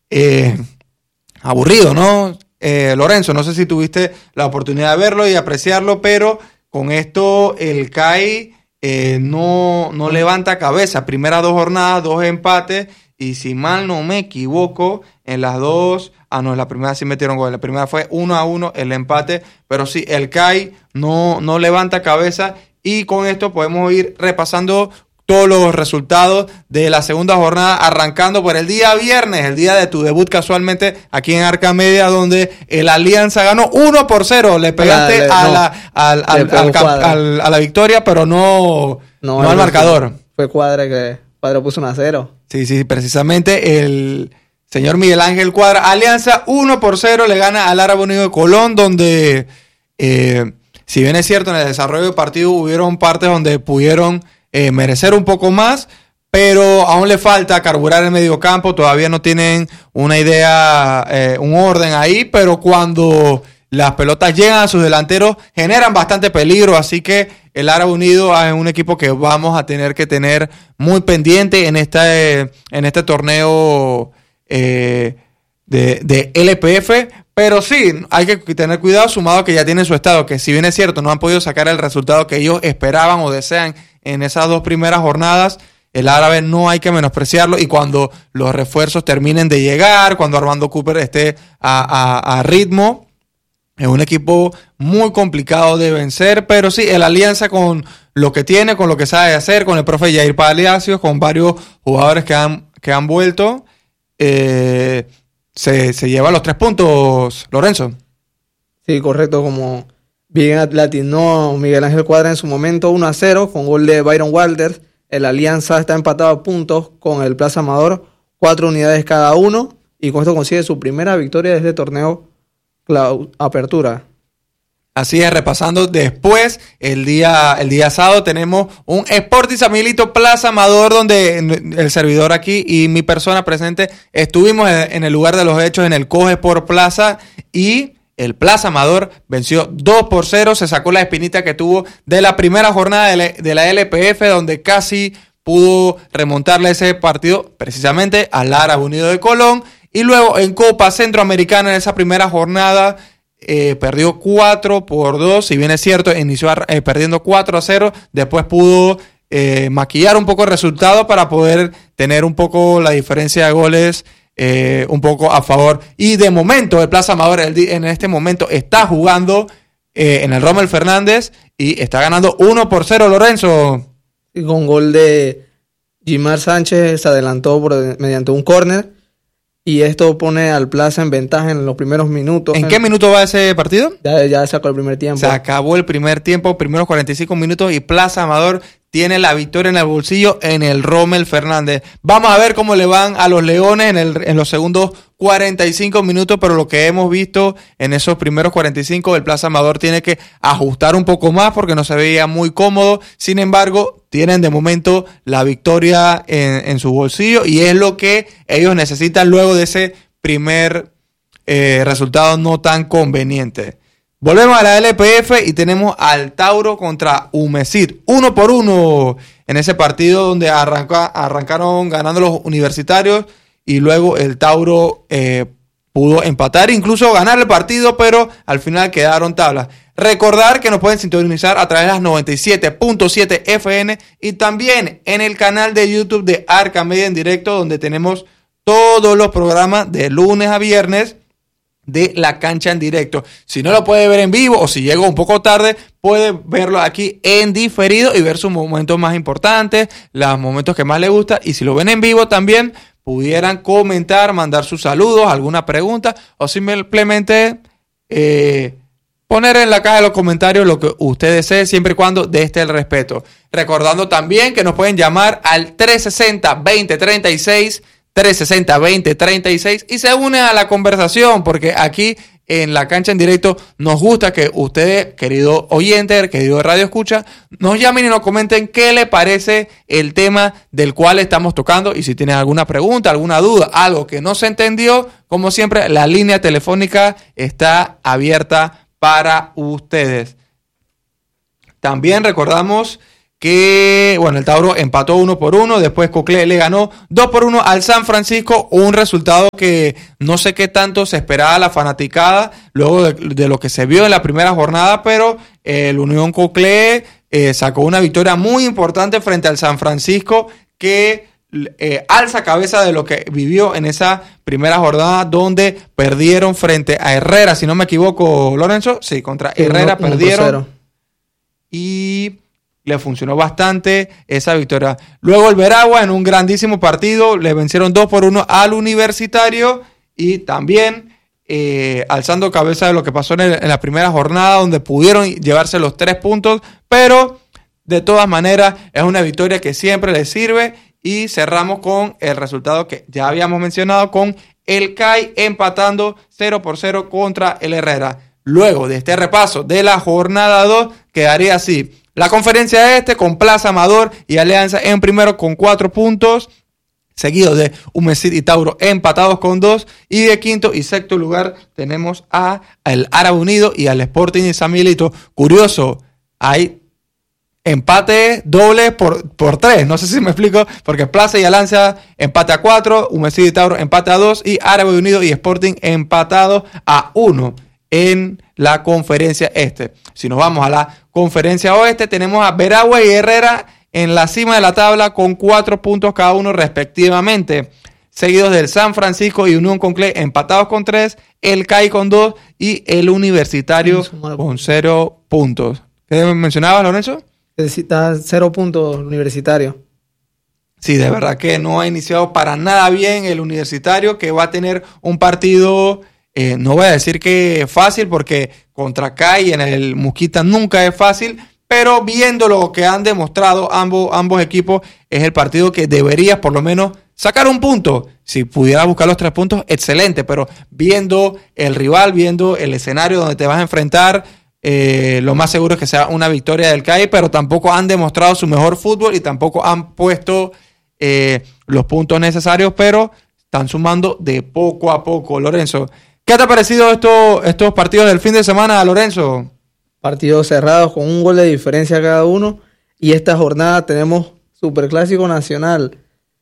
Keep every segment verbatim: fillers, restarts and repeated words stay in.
eh, aburrido, ¿no? Eh, Lorenzo, no sé si tuviste la oportunidad de verlo y apreciarlo, pero con esto el C A I eh, no, no levanta cabeza. Primeras dos jornadas, dos empates, y si mal no me equivoco, en las dos, ah no, en la primera sí metieron gol, la primera fue uno a uno el empate, pero sí, el C A I no, no levanta cabeza, y con esto podemos ir repasando todos los resultados de la segunda jornada, arrancando por el día viernes, el día de tu debut casualmente aquí en Arca Media, donde el Alianza ganó uno por cero. Le pegaste le, a, no, la, al, al, al, al, a la victoria, pero no, no, no al marcador. Fue Cuadra que Cuadra puso uno a cero. Sí, sí, precisamente el señor Miguel Ángel Cuadra. Alianza uno por cero le gana al Árabe Unido de Colón, donde eh, si bien es cierto, en el desarrollo del partido hubieron partes donde pudieron Eh, merecer un poco más, pero aún le falta carburar el mediocampo. Todavía no tienen una idea, eh, un orden ahí, pero cuando las pelotas llegan a sus delanteros generan bastante peligro, así que el Árabe Unido es un equipo que vamos a tener que tener muy pendiente en este, en este torneo eh, de, de L P F. Pero sí, hay que tener cuidado, sumado a que ya tienen su estado, que si bien es cierto, no han podido sacar el resultado que ellos esperaban o desean en esas dos primeras jornadas. El Árabe no hay que menospreciarlo, y cuando los refuerzos terminen de llegar, cuando Armando Cooper esté a, a, a ritmo, es un equipo muy complicado de vencer. Pero sí, el Alianza, con lo que tiene, con lo que sabe hacer, con el profe Jair Palacios, con varios jugadores que han, que han vuelto, eh, se, se lleva los tres puntos, Lorenzo. Sí, correcto, como bien latinó Miguel Ángel Cuadra en su momento, uno a cero con gol de Byron Walters. El Alianza está empatado a puntos con el Plaza Amador, cuatro unidades cada uno, y con esto consigue su primera victoria de este torneo Clau- Apertura. Así es, repasando después, el día el día sábado tenemos un Sporting San Miguelito Plaza Amador, donde el servidor aquí y mi persona presente estuvimos en el lugar de los hechos, en el Coge por Plaza, y el Plaza Amador venció dos por cero, se sacó la espinita que tuvo de la primera jornada de la, de la L P F, donde casi pudo remontarle ese partido precisamente al Árabe Unido de Colón. Y luego en Copa Centroamericana, en esa primera jornada, eh, perdió cuatro por dos, si bien es cierto, inició a, eh, perdiendo cuatro a cero, después pudo eh, maquillar un poco el resultado para poder tener un poco la diferencia de goles Eh, un poco a favor. Y de momento el Plaza Amador el, en este momento está jugando eh, en el Rommel Fernández y está ganando uno por cero, Lorenzo. Y con gol de Gimar Sánchez, se adelantó por, mediante un córner, y esto pone al Plaza en ventaja en los primeros minutos. ¿En, ¿En qué minuto va ese partido? Ya, ya sacó el primer tiempo. Se acabó el primer tiempo, primeros cuarenta y cinco minutos, y Plaza Amador tiene la victoria en el bolsillo en el Rommel Fernández. Vamos a ver cómo le van a los Leones en, el, en los segundos cuarenta y cinco minutos, pero lo que hemos visto en esos primeros cuarenta y cinco, el Plaza Amador tiene que ajustar un poco más porque no se veía muy cómodo. Sin embargo, tienen de momento la victoria en, en su bolsillo, y es lo que ellos necesitan luego de ese primer eh, resultado no tan conveniente. Volvemos a la L P F y tenemos al Tauro contra Humesit, uno por uno en ese partido donde arranca, arrancaron ganando los universitarios, y luego el Tauro eh, pudo empatar, incluso ganar el partido, pero al final quedaron tablas. Recordar que nos pueden sintonizar a través de las noventa y siete punto siete F M y también en el canal de YouTube de Arca Media en directo, donde tenemos todos los programas de lunes a viernes de La Cancha en directo. Si no lo puede ver en vivo, o si llegó un poco tarde, puede verlo aquí en diferido y ver sus momentos más importantes, los momentos que más le gusta. Y si lo ven en vivo también, pudieran comentar, mandar sus saludos, alguna pregunta, o simplemente eh, poner en la caja de los comentarios lo que usted desee, siempre y cuando desde el respeto. Recordando también que nos pueden llamar al tres sesenta, veinte treinta y seis, tres sesenta, veinte treinta y seis, y se une a la conversación, porque aquí en La Cancha en directo nos gusta que ustedes, querido oyente, querido radio escucha, nos llamen y nos comenten qué le parece el tema del cual estamos tocando, y si tienen alguna pregunta, alguna duda, algo que no se entendió, como siempre, la línea telefónica está abierta para ustedes. También recordamos que, bueno, el Tauro empató uno por uno, después Coclé le ganó dos por uno al San Francisco, un resultado que no sé qué tanto se esperaba la fanaticada luego de, de lo que se vio en la primera jornada, pero el Unión Coclé eh, sacó una victoria muy importante frente al San Francisco que eh, alza cabeza de lo que vivió en esa primera jornada donde perdieron frente a Herrera, si no me equivoco, Lorenzo, sí, contra sí, Herrera uno, perdieron uno y le funcionó bastante esa victoria. Luego el Veragua en un grandísimo partido le vencieron dos por uno al Universitario y también eh, alzando cabeza de lo que pasó en, el, en la primera jornada donde pudieron llevarse los tres puntos, pero de todas maneras es una victoria que siempre les sirve y cerramos con el resultado que ya habíamos mencionado con el C A I empatando cero por cero contra el Herrera. Luego de este repaso de la jornada dos quedaría así. La conferencia este con Plaza Amador y Alianza en primero con cuatro puntos, seguido de Humesit y Tauro empatados con dos, y de quinto y sexto lugar tenemos a el Árabe Unido y al Sporting y San Miguelito. Curioso, hay empate doble por, por tres, no sé si me explico, porque Plaza y Alianza empate a cuatro, Humesit y Tauro empate a dos, y Árabe Unido y Sporting empatados a uno en la conferencia este. Si nos vamos a la conferencia oeste, tenemos a Veragua y Herrera en la cima de la tabla con cuatro puntos cada uno respectivamente, seguidos del San Francisco y Unión Coclé empatados con tres, el C A I con dos y el Universitario con cero puntos. ¿Qué mencionabas, Lorenzo? Necesita cero puntos Universitario. Sí, de verdad que no ha iniciado para nada bien el Universitario, que va a tener un partido... Eh, no voy a decir que fácil porque contra C A I en el Musquita nunca es fácil, pero viendo lo que han demostrado ambos, ambos equipos, es el partido que deberías por lo menos sacar un punto. Si pudieras buscar los tres puntos, excelente, pero viendo el rival, viendo el escenario donde te vas a enfrentar, eh, lo más seguro es que sea una victoria del C A I, pero tampoco han demostrado su mejor fútbol y tampoco han puesto eh, los puntos necesarios, pero están sumando de poco a poco. Lorenzo, ¿qué te ha parecido esto, estos partidos del fin de semana, Lorenzo? Partidos cerrados con un gol de diferencia cada uno. Y esta jornada tenemos Superclásico Nacional.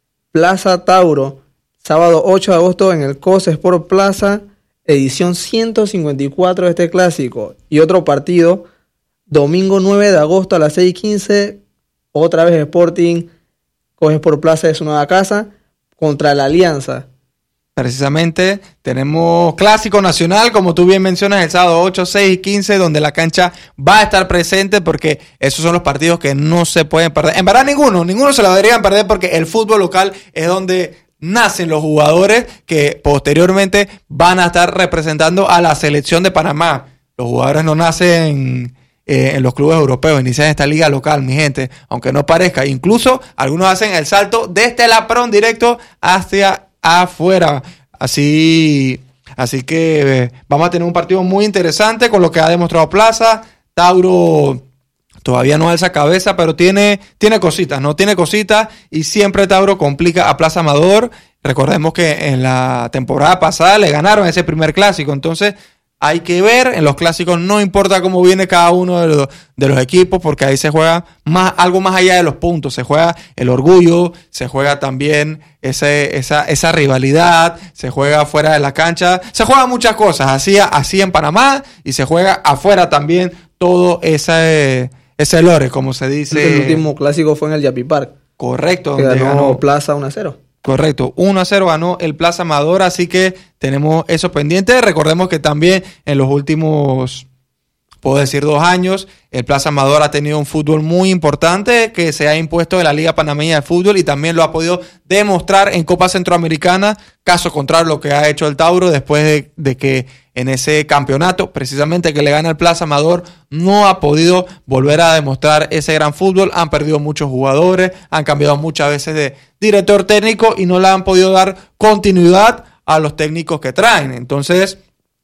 Plaza Tauro, sábado ocho de agosto en el C O S Sport Plaza, edición ciento cincuenta y cuatro de este clásico. Y otro partido, domingo nueve de agosto a las seis y quince, otra vez Sporting, C O S Sport Plaza de su nueva casa, contra la Alianza. Precisamente tenemos Clásico Nacional, como tú bien mencionas, el sábado ocho, seis y quince, donde la cancha va a estar presente porque esos son los partidos que no se pueden perder. En verdad ninguno, ninguno se lo deberían perder porque el fútbol local es donde nacen los jugadores que posteriormente van a estar representando a la selección de Panamá. Los jugadores no nacen eh, en los clubes europeos, inician en esta liga local, mi gente, aunque no parezca. Incluso algunos hacen el salto desde la PRON directo hacia afuera, así así que eh, vamos a tener un partido muy interesante con lo que ha demostrado Plaza. Tauro todavía no alza cabeza, pero tiene, tiene cositas, ¿no? Tiene cositas y siempre Tauro complica a Plaza Amador. Recordemos que en la temporada pasada le ganaron ese primer clásico, entonces hay que ver, en los clásicos no importa cómo viene cada uno de los, de los equipos, porque ahí se juega más, algo más allá de los puntos, se juega el orgullo, se juega también ese, esa, esa rivalidad, se juega fuera de la cancha, se juega muchas cosas, así, así en Panamá, y se juega afuera también todo ese, ese lore, como se dice. El último clásico fue en el Yapi Park. Correcto. Que ganó, ganó Plaza uno a cero. Correcto, uno a cero ganó el Plaza Amador, así que tenemos eso pendiente. Recordemos que también en los últimos, puedo decir, dos años, el Plaza Amador ha tenido un fútbol muy importante que se ha impuesto en la Liga Panameña de Fútbol y también lo ha podido demostrar en Copa Centroamericana, caso contrario a lo que ha hecho el Tauro después de, de que en ese campeonato, precisamente que le gana el Plaza Amador, no ha podido volver a demostrar ese gran fútbol. Han perdido muchos jugadores, han cambiado muchas veces de director técnico y no le han podido dar continuidad a los técnicos que traen. Entonces,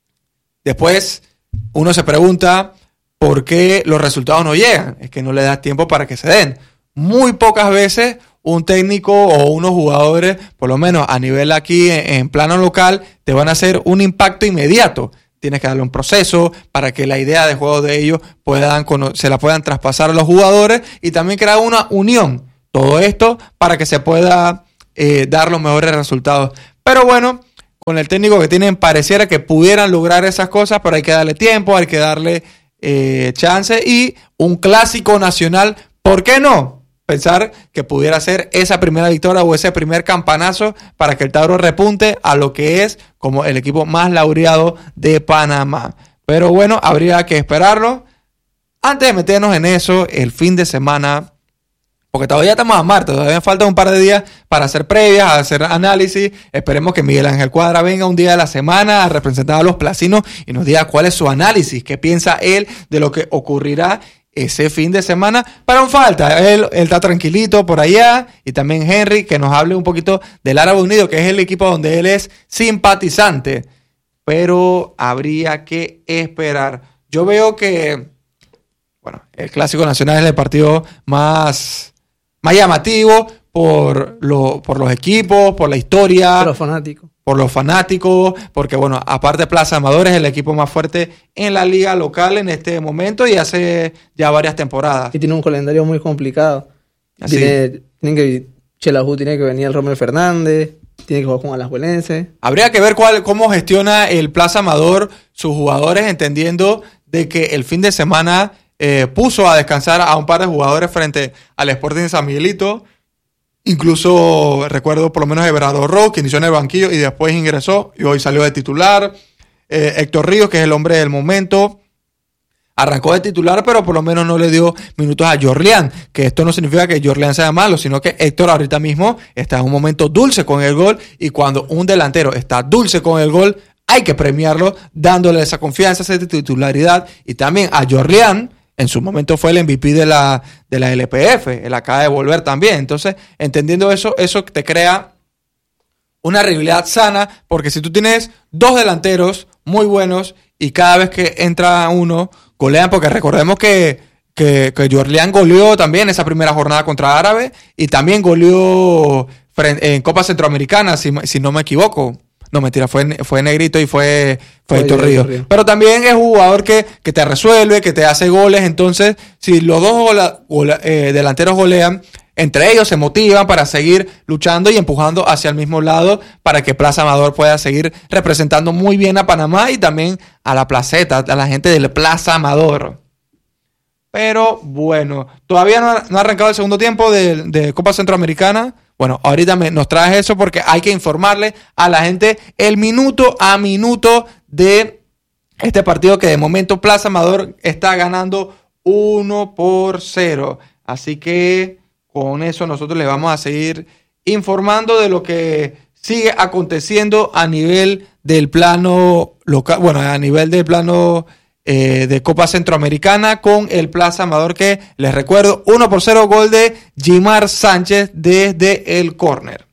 después uno se pregunta por qué los resultados no llegan. Es que no le das tiempo para que se den. Muy pocas veces un técnico o unos jugadores, por lo menos a nivel aquí en, en plano local, te van a hacer un impacto inmediato. tienes que darle un proceso para que la idea de juego de ellos puedan, se la puedan traspasar a los jugadores y también crear una unión. Todo esto para que se pueda eh, dar los mejores resultados. Pero bueno, con el técnico que tienen pareciera que pudieran lograr esas cosas, pero hay que darle tiempo, hay que darle eh, chance y un clásico nacional, ¿por qué no? Pensar que pudiera ser esa primera victoria o ese primer campanazo para que el Tauro repunte a lo que es como el equipo más laureado de Panamá. Pero bueno, habría que esperarlo. Antes de meternos en eso, el fin de semana, porque todavía estamos a martes, todavía falta un par de días para hacer previas, hacer análisis. Esperemos que Miguel Ángel Cuadra venga un día de la semana a representar a los placinos y nos diga cuál es su análisis, qué piensa él de lo que ocurrirá ese fin de semana. Pero aún falta, él, él está tranquilito por allá, y también Henry, que nos hable un poquito del Árabe Unido, que es el equipo donde él es simpatizante, pero habría que esperar. Yo veo que, bueno, el Clásico Nacional es el partido más, más llamativo por, lo, por los equipos, por la historia, por los fanáticos. Por los fanáticos, porque bueno, aparte Plaza Amador es el equipo más fuerte en la liga local en este momento y hace ya varias temporadas. Y tiene un calendario muy complicado. Así. Tiene, tienen que, Chelajú tiene que venir el Rommel Fernández, tiene que jugar con Alajuelense. Habría que ver cuál, cómo gestiona el Plaza Amador sus jugadores, entendiendo de que el fin de semana eh, puso a descansar a un par de jugadores frente al Sporting de San Miguelito. Incluso recuerdo por lo menos Everardo Ross, que inició en el banquillo y después ingresó y hoy salió de titular. Eh, Héctor Ríos, que es el hombre del momento, arrancó de titular, pero por lo menos no le dio minutos a Yorlian, que esto no significa que Yorlian sea malo, sino que Héctor ahorita mismo está en un momento dulce con el gol, y cuando un delantero está dulce con el gol, hay que premiarlo dándole esa confianza, esa titularidad. Y también a Yorlian, en su momento fue el M V P de la, de la L P F, él acaba de volver también. Entonces, entendiendo eso, eso te crea una rivalidad sana, porque si tú tienes dos delanteros muy buenos y cada vez que entra uno, golean, porque recordemos que, que, que Yorlian goleó también esa primera jornada contra Árabe y también goleó en Copa Centroamericana, si, si no me equivoco. No, mentira, fue, fue Negrito y fue, fue Héctor Ríos. Pero también es un jugador que, que te resuelve, que te hace goles. Entonces, si los dos gola, gola, eh, delanteros golean, entre ellos se motivan para seguir luchando y empujando hacia el mismo lado para que Plaza Amador pueda seguir representando muy bien a Panamá y también a la placeta, a la gente del Plaza Amador. Pero bueno, todavía no ha, no ha arrancado el segundo tiempo de, de Copa Centroamericana. Bueno, ahorita me, nos traes eso porque hay que informarle a la gente el minuto a minuto de este partido, que de momento Plaza Amador está ganando uno por cero. Así que con eso nosotros le vamos a seguir informando de lo que sigue aconteciendo a nivel del plano local, bueno, a nivel del plano Eh, de Copa Centroamericana con el Plaza Amador, que les recuerdo, uno por cero, gol de Gimar Sánchez desde el córner.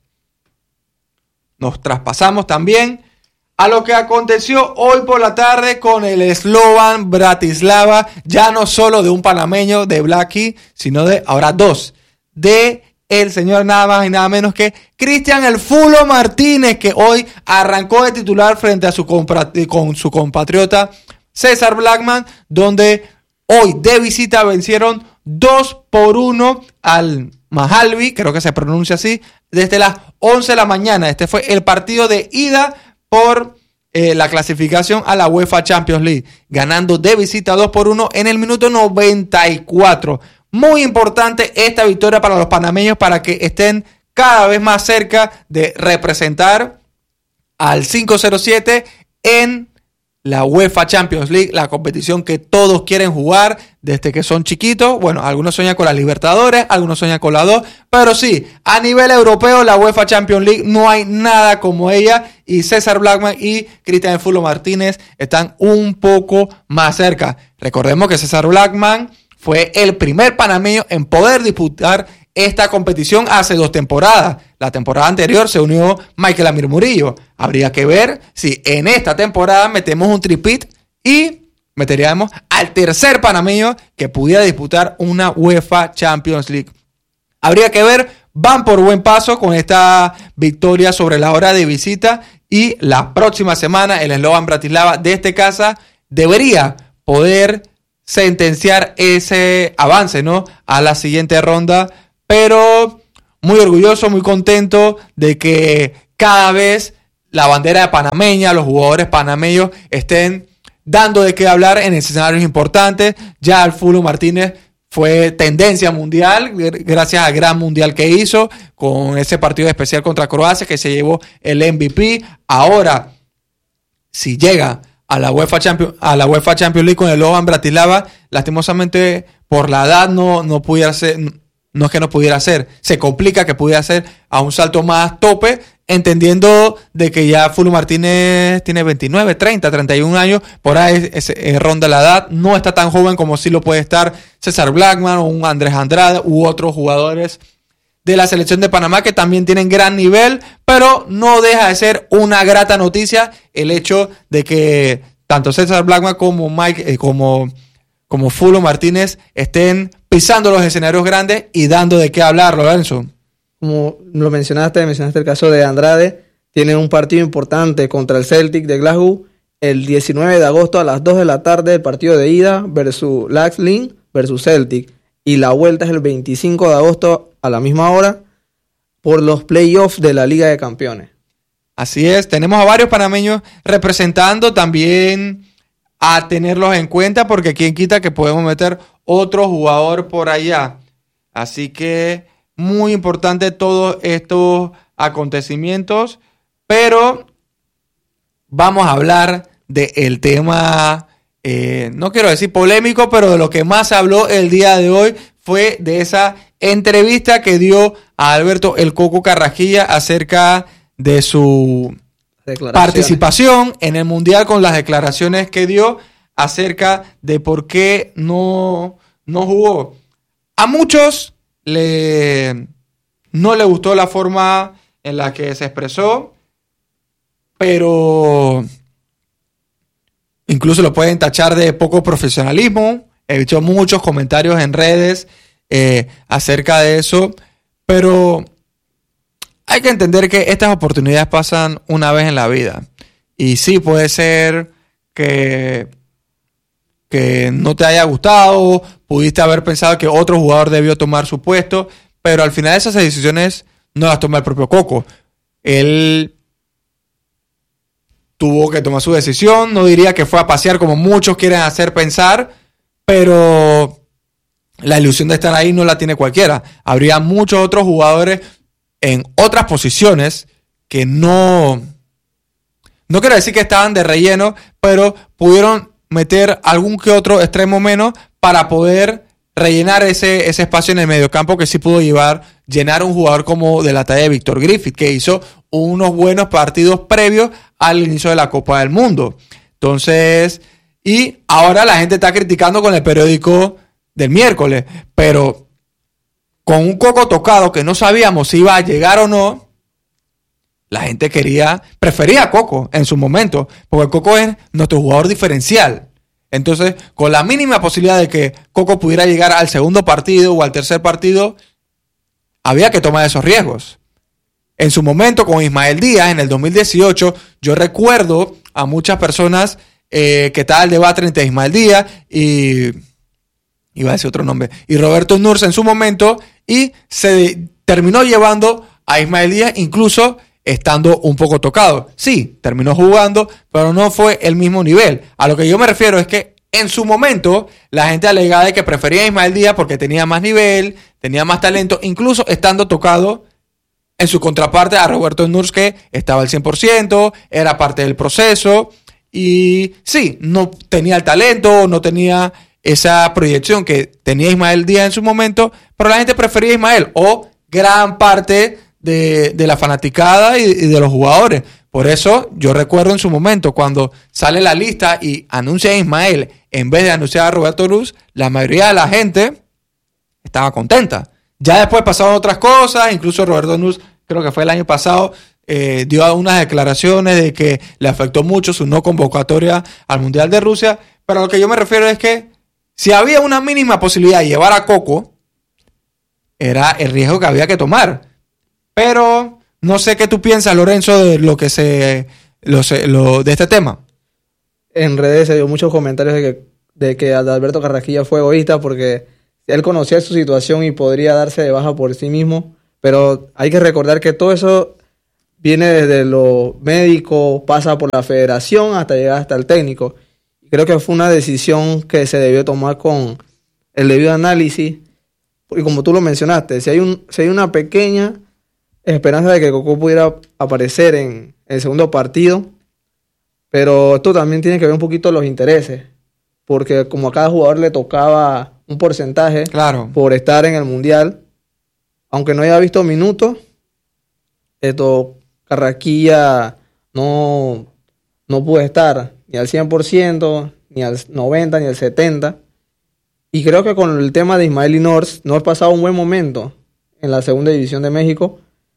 Nos traspasamos también a lo que aconteció hoy por la tarde con el Slovan Bratislava, ya no solo de un panameño, de Blacky, sino de ahora dos, de el señor nada más y nada menos que Cristian El Fulo Martínez, que hoy arrancó de titular frente a su compra- con su compatriota César Blackman, donde hoy de visita vencieron dos por uno al Mahalby, creo que se pronuncia así, desde las once de la mañana. Este fue el partido de ida por eh, la clasificación a la UEFA Champions League, ganando de visita dos por uno en el minuto noventa y cuatro. Muy importante esta victoria para los panameños, para que estén cada vez más cerca de representar al cinco cero siete en la UEFA Champions League, la competición que todos quieren jugar desde que son chiquitos. Bueno, algunos sueñan con la Libertadores, algunos sueñan con la dos, pero sí, a nivel europeo, la UEFA Champions League no hay nada como ella, y César Blackman y Cristian El Fulo Martínez están un poco más cerca. Recordemos que César Blackman fue el primer panameño en poder disputar esta competición hace dos temporadas. La temporada anterior se unió Michael Amir Murillo. Habría que ver si en esta temporada metemos un tripit y meteríamos al tercer panameño que pudiera disputar una UEFA Champions League. Habría que ver, van por buen paso con esta victoria sobre la hora de visita, y la próxima semana el Slovan Bratislava de este casa debería poder sentenciar ese avance, ¿no?, a la siguiente ronda, pero muy orgulloso, muy contento de que cada vez la bandera panameña, los jugadores panameños estén dando de qué hablar en escenarios importantes. Ya el Fulvio Martínez fue tendencia mundial gracias al gran mundial que hizo con ese partido especial contra Croacia que se llevó el M V P. Ahora, si llega a la UEFA Champions, a la UEFA Champions League con el Slovan Bratislava, lastimosamente por la edad no, no pudiera ser, no es que no pudiera hacer, se complica que pudiera hacer a un salto más tope, entendiendo de que ya Fulvio Martínez tiene veintinueve, treinta, treinta y un años, por ahí es, es, es ronda la edad, no está tan joven como sí lo puede estar César Blackman o un Andrés Andrade u otros jugadores de la selección de Panamá que también tienen gran nivel, pero no deja de ser una grata noticia el hecho de que tanto César Blackman como Mike, eh, como, como Fulvio Martínez estén pisando los escenarios grandes y dando de qué hablar, Lorenzo. Como lo mencionaste, mencionaste el caso de Andrade, tiene un partido importante contra el Celtic de Glasgow el diecinueve de agosto a las dos de la tarde, el partido de ida versus Lax Link versus Celtic, y la vuelta es el veinticinco de agosto a la misma hora por los playoffs de la Liga de Campeones. Así es, tenemos a varios panameños representando, también a tenerlos en cuenta, porque quien quita que podemos meter otro jugador por allá. Así que muy importante todos estos acontecimientos, pero vamos a hablar del tema, eh, no quiero decir polémico, pero de lo que más se habló el día de hoy fue de esa entrevista que dio a Alberto El Coco Carrasquilla acerca de su participación en el Mundial, con las declaraciones que dio acerca de por qué no, no jugó. A muchos le, no le gustó la forma en la que se expresó, pero incluso lo pueden tachar de poco profesionalismo. He visto muchos comentarios en redes eh, acerca de eso, pero hay que entender que estas oportunidades pasan una vez en la vida. Y sí, puede ser que, que no te haya gustado, pudiste haber pensado que otro jugador debió tomar su puesto, pero al final esas decisiones no las toma el propio Coco. Él tuvo que tomar su decisión, no diría que fue a pasear como muchos quieren hacer pensar, pero la ilusión de estar ahí no la tiene cualquiera. Habría muchos otros jugadores en otras posiciones que no, no quiero decir que estaban de relleno, pero pudieron meter algún que otro extremo menos para poder rellenar ese, ese espacio en el mediocampo que sí pudo llevar, llenar un jugador como de la talla de Víctor Griffith, que hizo unos buenos partidos previos al inicio de la Copa del Mundo. Entonces, y ahora la gente está criticando con el periódico del miércoles, pero con un Coco tocado que no sabíamos si iba a llegar o no, la gente quería, prefería a Coco en su momento, porque Coco es nuestro jugador diferencial. Entonces, con la mínima posibilidad de que Coco pudiera llegar al segundo partido o al tercer partido, había que tomar esos riesgos. En su momento, con Ismael Díaz, en el dos mil dieciocho, yo recuerdo a muchas personas eh, que estaba el debate entre Ismael Díaz y... iba a decir otro nombre, y Roberto Nurse en su momento, y se terminó llevando a Ismael Díaz, incluso estando un poco tocado. Sí, terminó jugando, pero no fue el mismo nivel. A lo que yo me refiero es que en su momento la gente alegaba de que prefería a Ismael Díaz porque tenía más nivel, tenía más talento, incluso estando tocado, en su contraparte a Roberto Nurse, que estaba al cien por ciento, era parte del proceso, y sí, no tenía el talento, no tenía esa proyección que tenía Ismael Díaz en su momento, pero la gente prefería a Ismael, o gran parte de, de la fanaticada y, y de los jugadores. Por eso yo recuerdo en su momento cuando sale la lista y anuncia a Ismael en vez de anunciar a Roberto Nurse, la mayoría de la gente estaba contenta. Ya después pasaron otras cosas, incluso Roberto Nurse, creo que fue el año pasado, eh, dio unas declaraciones de que le afectó mucho su no convocatoria al Mundial de Rusia, pero a lo que yo me refiero es que si había una mínima posibilidad de llevar a Coco, era el riesgo que había que tomar. Pero no sé qué tú piensas, Lorenzo, de lo que se los, lo, de este tema? En redes se dio muchos comentarios de que, de que Adalberto Carrasquilla fue egoísta porque él conocía su situación y podría darse de baja por sí mismo, pero hay que recordar que todo eso viene desde lo médico, pasa por la federación hasta llegar hasta el técnico. Y creo que fue una decisión que se debió tomar con el debido análisis. Y como tú lo mencionaste, si hay, un, si hay una pequeña esperanza de que Cocó pudiera aparecer en el segundo partido, pero esto también tiene que ver un poquito los intereses, porque como a cada jugador le tocaba un porcentaje claro. por estar en el Mundial, aunque no haya visto minutos, esto... Carrasquilla no, no pudo estar ni al cien por ciento, ni al noventa por ciento, ni al setenta por ciento. Y creo que con el tema de Ismael y North, North pasaba un buen momento en la segunda división de México.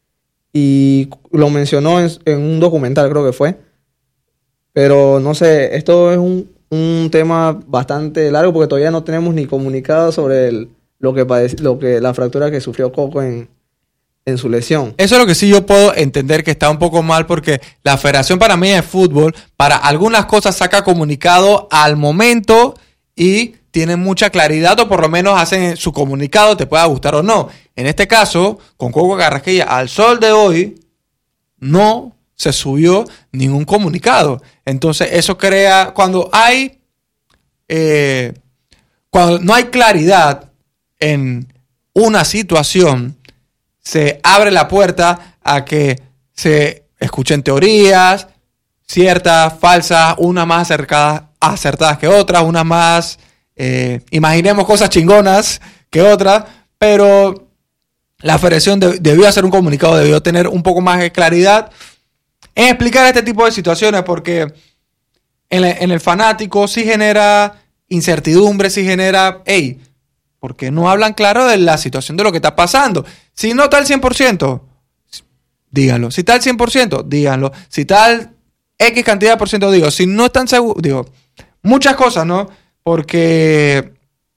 Y lo mencionó en, en un documental, creo que fue. Pero no sé, esto es un, un tema bastante largo porque todavía no tenemos ni comunicado sobre el, lo, que padece, lo que la fractura que sufrió Coco en... en su lesión. Eso es lo que sí yo puedo entender que está un poco mal porque la Federación Panameña de Fútbol para algunas cosas saca comunicado al momento y tienen mucha claridad o por lo menos hacen su comunicado, te pueda gustar o no. En este caso, con Coco Carrasquilla, al sol de hoy, no se subió ningún comunicado. Entonces eso crea, cuando hay, eh, cuando no hay claridad en una situación, se abre la puerta a que se escuchen teorías, ciertas, falsas, unas más acercadas, acertadas que otras, unas más, eh, imaginemos cosas chingonas que otras, pero la federación de, debió hacer un comunicado, debió tener un poco más de claridad en explicar este tipo de situaciones, porque en, la, en el fanático sí genera incertidumbre, sí genera, hey, porque no hablan claro de la situación de lo que está pasando. Si no está al cien por ciento, díganlo. Si está al cien por ciento, díganlo. Si está al X cantidad de por ciento, digo. Si no están seguros, digo, muchas cosas, ¿no? Porque,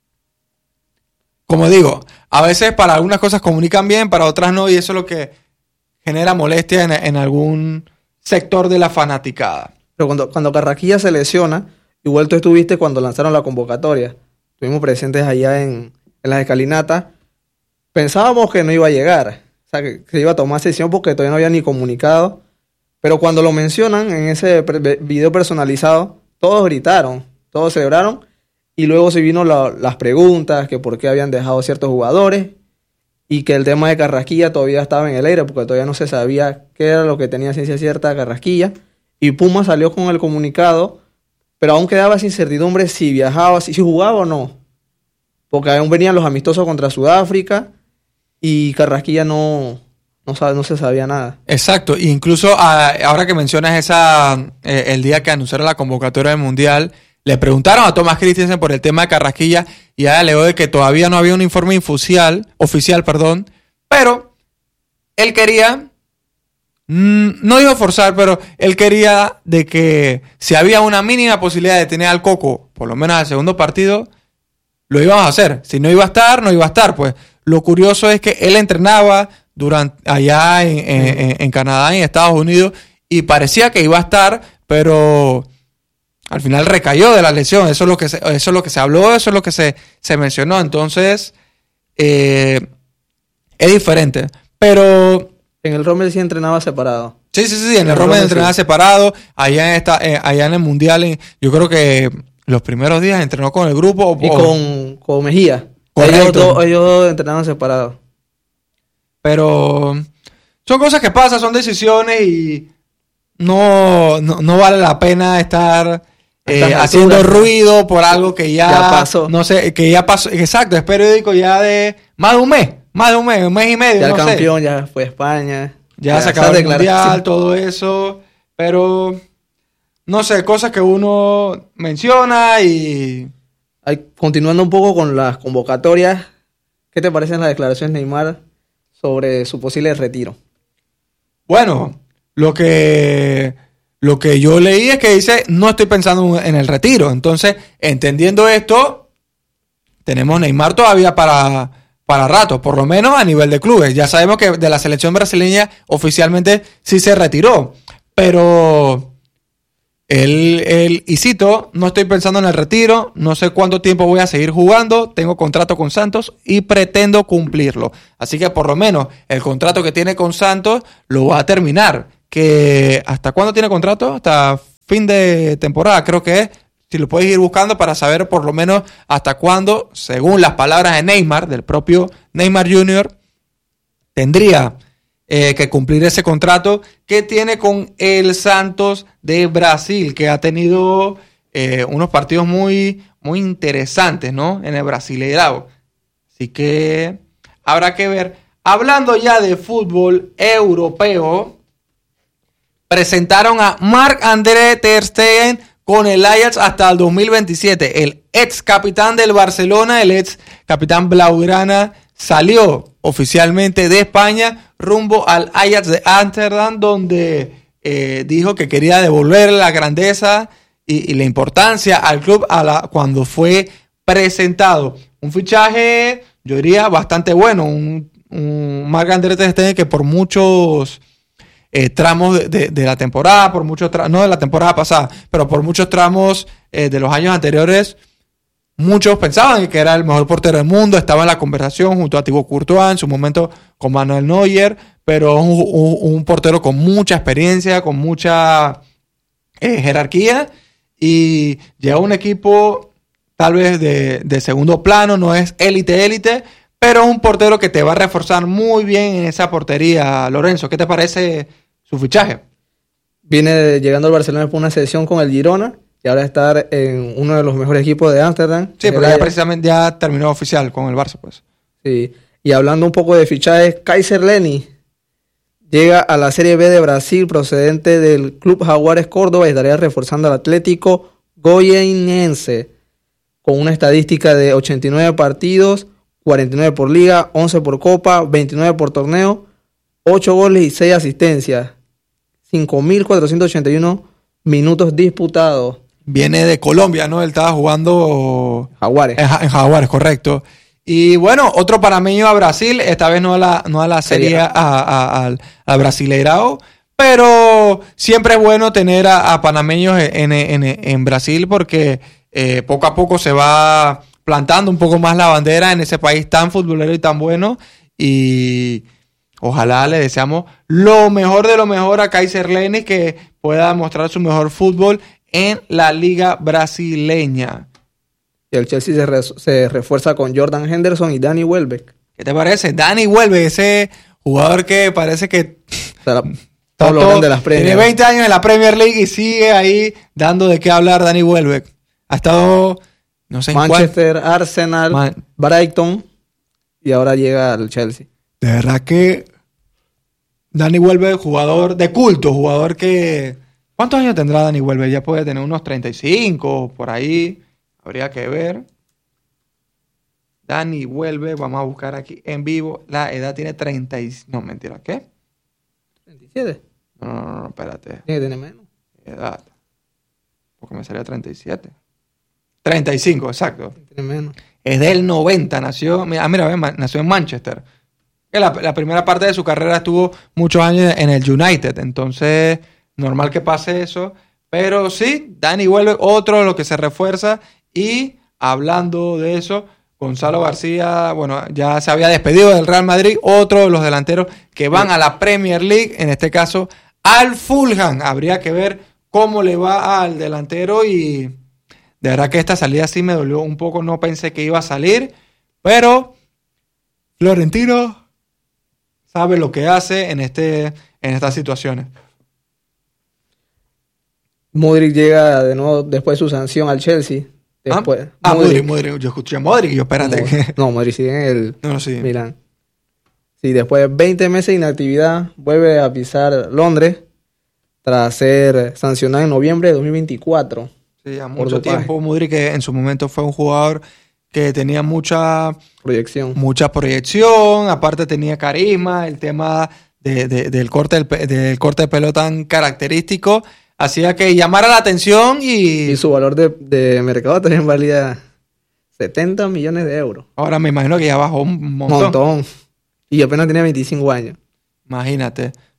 como digo, a veces para algunas cosas comunican bien, para otras no, y eso es lo que genera molestia en, en algún sector de la fanaticada. Pero cuando, cuando Carrasquilla se lesiona, igual tú estuviste cuando lanzaron la convocatoria. Estuvimos presentes allá en, en las escalinatas. Pensábamos que no iba a llegar, o sea, que se iba a tomar sesión porque todavía no había ni comunicado. Pero cuando lo mencionan en ese pre- video personalizado, todos gritaron, todos celebraron. Y luego se vino la, las preguntas, que por qué habían dejado ciertos jugadores. Y que el tema de Carrasquilla todavía estaba en el aire, porque todavía no se sabía qué era lo que tenía ciencia cierta Carrasquilla. Y Puma salió con el comunicado, pero aún quedaba esa incertidumbre si viajaba, si, si jugaba o no. Porque aún venían los amistosos contra Sudáfrica y Carrasquilla no, no, sabe, no se sabía nada. Exacto, incluso a, ahora que mencionas esa eh, el día que anunciaron la convocatoria del Mundial, le preguntaron a Thomas Christensen por el tema de Carrasquilla y ella alegó de que todavía no había un informe oficial, oficial, perdón, pero él quería, mmm, no dijo forzar, pero él quería de que si había una mínima posibilidad de tener al Coco, por lo menos al segundo partido, lo íbamos a hacer. Si no iba a estar, no iba a estar. Pues lo curioso es que él entrenaba durante allá en, en, en Canadá y en Estados Unidos y parecía que iba a estar, pero al final recayó de la lesión. Eso es lo que se, eso es lo que se habló, eso es lo que se, se mencionó. Entonces, eh, es diferente. Pero en el Rommel sí entrenaba separado. Sí, sí, sí, en el, el Rommel entrenaba sí. separado. Allá en, esta, eh, allá en el Mundial, en, yo creo que los primeros días entrenó con el grupo. Y o, con, con Mejía. Ellos dos, ellos dos entrenaban separados. Pero son cosas que pasan, son decisiones y no, no, no vale la pena estar eh, haciendo ruido por algo que ya, ya pasó. No sé, que ya pasó. Exacto, es periódico ya de más de un mes. Más de un mes, un mes y medio. Ya no el campeón, sé. ya fue España. Ya, ya se acabó el mundial, todo eso. Pero no sé, cosas que uno menciona y... Ay, continuando un poco con las convocatorias, ¿qué te parecen las declaraciones de Neymar sobre su posible retiro? Bueno, lo que, lo que yo leí es que dice, no estoy pensando en el retiro. Entonces, entendiendo esto, tenemos Neymar todavía para, para rato, por lo menos a nivel de clubes. Ya sabemos que de la selección brasileña oficialmente sí se retiró, pero Él, él, y cito, no estoy pensando en el retiro, no sé cuánto tiempo voy a seguir jugando, tengo contrato con Santos y pretendo cumplirlo. Así que por lo menos el contrato que tiene con Santos lo va a terminar. Que ¿hasta cuándo tiene contrato? Hasta fin de temporada, creo que es. Si lo puedes ir buscando para saber por lo menos hasta cuándo, según las palabras de Neymar, del propio Neymar junior, tendría eh, que cumplir ese contrato que tiene con el Santos de Brasil, que ha tenido eh, unos partidos muy, muy interesantes, ¿no? En el Brasileirao. Así que habrá que ver. Hablando ya de fútbol europeo, presentaron a Marc-André ter Stegen con el Ajax hasta el dos mil veintisiete. El ex capitán del Barcelona, el ex capitán blaugrana, salió oficialmente de España rumbo al Ajax de Ámsterdam, donde eh, dijo que quería devolver la grandeza y, y la importancia al club a la, cuando fue presentado. Un fichaje, yo diría, bastante bueno. Un, un Marc-André ter Stegen que por muchos eh, tramos de, de, de la temporada, por muchos tra- no de la temporada pasada, pero por muchos tramos eh, de los años anteriores, muchos pensaban que era el mejor portero del mundo, estaba en la conversación junto a Thibaut Courtois, en su momento con Manuel Neuer, pero un, un, un portero con mucha experiencia, con mucha eh, jerarquía, y llega un equipo tal vez de, de segundo plano, no es élite, élite, pero un portero que te va a reforzar muy bien en esa portería. Lorenzo, ¿qué te parece su fichaje? Viene llegando al Barcelona por una sesión con el Girona, y ahora estar en uno de los mejores equipos de Ámsterdam. Sí, pero ya precisamente ya terminó oficial con el Barça, pues. Sí, y hablando un poco de fichajes, Kaiser Leni llega a la Serie B de Brasil procedente del Club Jaguares Córdoba y estaría reforzando al Atlético Goianiense con una estadística de ochenta y nueve partidos, cuarenta y nueve por liga, once por copa, veintinueve por torneo, ocho goles y seis asistencias, cinco mil cuatrocientos ochenta y uno minutos disputados. Viene de Colombia, ¿no? Él estaba jugando Jaguares. En, en Jaguares, correcto. Y bueno, otro panameño a Brasil, esta vez no a la, no a la serie, a, a, al, al Brasileirao, pero siempre es bueno tener a, a panameños en, en, en, en Brasil porque eh, poco a poco se va plantando un poco más la bandera en ese país tan futbolero y tan bueno, y ojalá le deseamos lo mejor de lo mejor a Kaiser Leni, que pueda mostrar su mejor fútbol en la liga brasileña. Y el Chelsea se, re- se refuerza con Jordan Henderson y Danny Welbeck. ¿Qué te parece? Danny Welbeck, ese jugador que parece que O sea, la, todos los grandes de las Premier. Tiene veinte años en la Premier League y sigue ahí dando de qué hablar Danny Welbeck. Ha estado, no sé en Manchester, Arsenal, Man- Brighton y ahora llega al Chelsea. De verdad que Danny Welbeck, jugador de culto, jugador que... ¿Cuántos años tendrá Danny Welbeck? Ya puede tener unos treinta y cinco, por ahí. Habría que ver. Danny Welbeck, vamos a buscar aquí en vivo. La edad tiene treinta y... No, mentira, ¿qué? ¿treinta y siete? No, no, no, no, espérate. Tiene que tener menos. Edad. Porque me salía treinta y siete. treinta y cinco, exacto. Tiene menos. Es del noventa, nació... Mira, ah, mira, ven, nació en Manchester. Que la, la primera parte de su carrera estuvo muchos años en el United, entonces normal que pase eso, pero sí, Danny Welbeck, otro de los que se refuerza. Y hablando de eso, Gonzalo García, bueno, ya se había despedido del Real Madrid, otro de los delanteros que van a la Premier League, en este caso al Fulham. Habría que ver cómo le va al delantero, y de verdad que esta salida sí me dolió un poco, no pensé que iba a salir, pero Florentino sabe lo que hace en, este, en estas situaciones. Modric llega de nuevo después de su sanción al Chelsea. Después, ah, Modric, Modric. Yo escuché Modric y yo, espérate. No, que... no, Modric sigue en el no, no, sí. Milán. Sí, después de veinte meses de inactividad, vuelve a pisar Londres tras ser sancionado en noviembre de dos mil veinticuatro. Sí, a mucho tiempo. Modric, que en su momento fue un jugador que tenía mucha proyección. Mucha proyección, aparte tenía carisma, el tema de, de, del, corte del, del corte de pelo tan característico hacía que llamara la atención, y... Y su valor de, de mercado también valía setenta millones de euros. Ahora me imagino que ya bajó un montón. Montón. Y apenas tenía veinticinco años. Imagínate.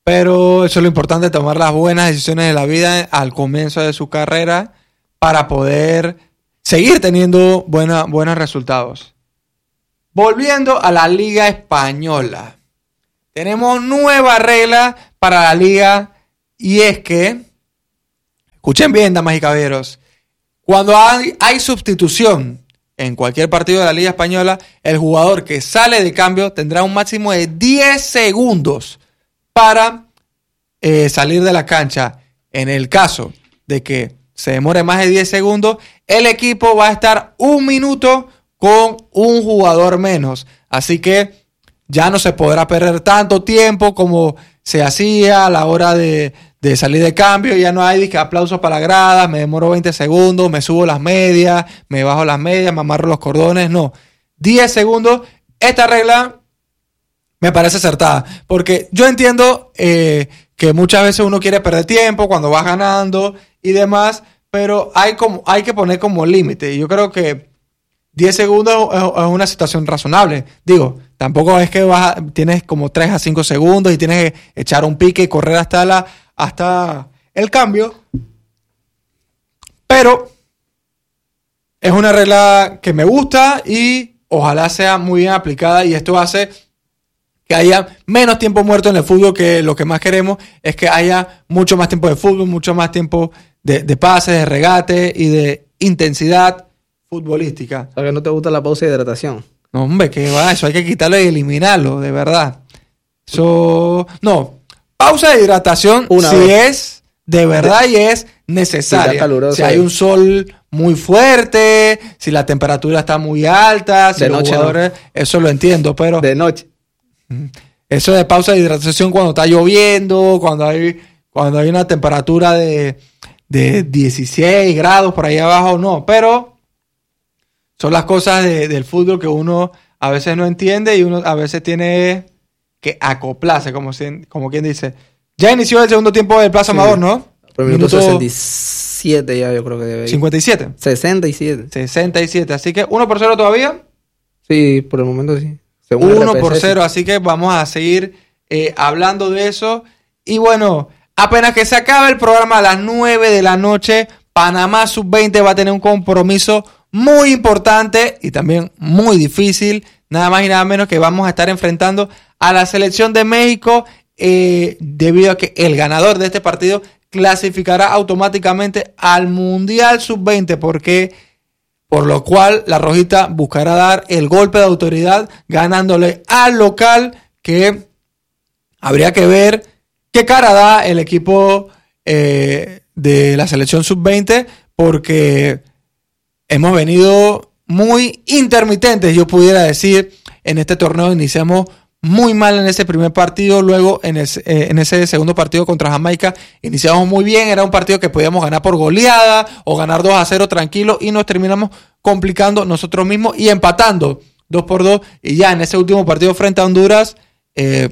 pero eso es lo importante, tomar las buenas decisiones de la vida al comienzo de su carrera para poder seguir teniendo buena, buenos resultados. Volviendo a la Liga Española. Tenemos nueva regla para la liga y es que, escuchen bien, damas y caballeros, cuando hay, hay sustitución en cualquier partido de la Liga Española, el jugador que sale de cambio tendrá un máximo de diez segundos para eh, salir de la cancha. En el caso de que se demore más de diez segundos, el equipo va a estar un minuto con un jugador menos. Así que ya no se podrá perder tanto tiempo como se hacía a la hora de, de salir de cambio. Ya no hay disque aplausos para gradas, me demoro veinte segundos, me subo las medias, me bajo las medias, me amarro los cordones. No, diez segundos. Esta regla me parece acertada, porque yo entiendo eh, que muchas veces uno quiere perder tiempo cuando vas ganando y demás, pero hay, como, hay que poner como límite. Y yo creo que diez segundos es, es una situación razonable. Digo, tampoco es que vas a, tienes como tres a cinco segundos y tienes que echar un pique y correr hasta, la, hasta el cambio. Pero es una regla que me gusta y ojalá sea muy bien aplicada, y esto hace que haya menos tiempo muerto en el fútbol, que lo que más queremos es que haya mucho más tiempo de fútbol, mucho más tiempo de, de pases, de regate y de intensidad futbolística. O sea, que no te gusta la pausa de hidratación. No, hombre, que va, eso hay que quitarlo y eliminarlo, de verdad. Eso, no, pausa de hidratación Una si vez. es de verdad y es necesaria. Caluroso, si hay un sol muy fuerte, si la temperatura está muy alta, si de los noche, jugadores, no. Eso lo entiendo, pero de noche. Eso de pausa de hidratación cuando está lloviendo, cuando hay, cuando hay una temperatura de, de dieciséis grados por ahí abajo, no, pero son las cosas de, del fútbol que uno a veces no entiende y uno a veces tiene que acoplarse, como, si, como quien dice. Ya inició el segundo tiempo del Plaza sí. Amador, ¿no? Pero minuto sesenta y siete ya yo creo que debe ir. ¿cincuenta y siete? sesenta y siete. sesenta y siete, así que uno por cero todavía. Sí, por el momento sí. uno por cero, así que vamos a seguir eh, hablando de eso. Y bueno, apenas que se acabe el programa a las nueve de la noche, Panamá sub veinte va a tener un compromiso muy importante y también muy difícil. Nada más y nada menos que vamos a estar enfrentando a la selección de México, eh, debido a que el ganador de este partido clasificará automáticamente al Mundial sub veinte, porque... por lo cual la Rojita buscará dar el golpe de autoridad ganándole al local, que habría que ver qué cara da el equipo eh, de la selección sub veinte, porque hemos venido muy intermitentes, yo pudiera decir, en este torneo. Iniciamos muy mal en ese primer partido, luego en, el, eh, en ese segundo partido contra Jamaica iniciamos muy bien, era un partido que podíamos ganar por goleada o ganar dos a cero tranquilo, y nos terminamos complicando nosotros mismos y empatando dos por dos, y ya en ese último partido frente a Honduras eh,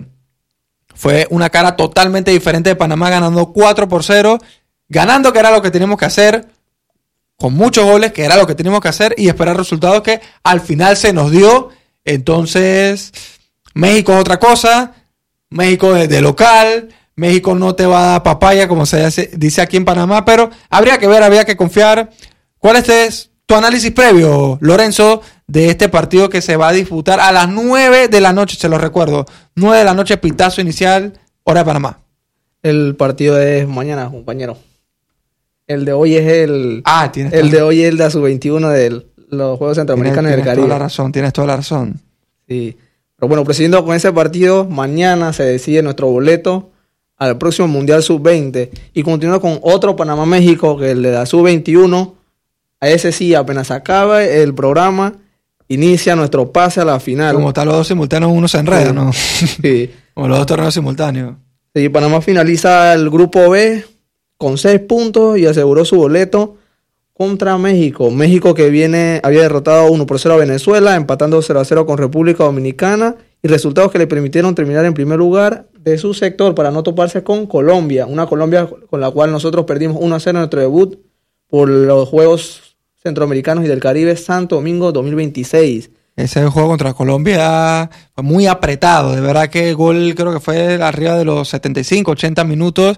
fue una cara totalmente diferente de Panamá, ganando cuatro por cero, ganando, que era lo que teníamos que hacer, con muchos goles, que era lo que teníamos que hacer, y esperar resultados que al final se nos dio. Entonces México es otra cosa, México es de local, México no te va a dar papaya, como se dice aquí en Panamá, pero habría que ver, habría que confiar. ¿Cuál es tu análisis previo, Lorenzo, de este partido que se va a disputar a las nueve de la noche? Se lo recuerdo, nueve de la noche, pitazo inicial, hora de Panamá. El partido es mañana, compañero. El de hoy es el... Ah, tienes El de hoy es el de sub veintiuno de los Juegos Centroamericanos del Caribe. Tienes toda la razón, tienes toda la razón. Sí. Pero bueno, prosiguiendo con ese partido, mañana se decide nuestro boleto al próximo Mundial sub veinte. Y continúa con otro Panamá-México, que es el de la sub veintiuno. A ese sí, apenas acaba el programa, inicia nuestro pase a la final. Como están los dos simultáneos, uno se enreda, sí. ¿No? Sí. Como los dos torneos simultáneos. Sí, Panamá finaliza el grupo B con seis puntos y aseguró su boleto contra México. México, que viene había derrotado uno por cero a Venezuela, empatando cero a cero con República Dominicana, y resultados que le permitieron terminar en primer lugar de su sector para no toparse con Colombia, una Colombia con la cual nosotros perdimos uno a cero en nuestro debut por los Juegos Centroamericanos y del Caribe Santo Domingo dos mil veintiséis. Ese juego contra Colombia fue muy apretado. De verdad que el gol creo que fue arriba de los setenta y cinco, ochenta minutos.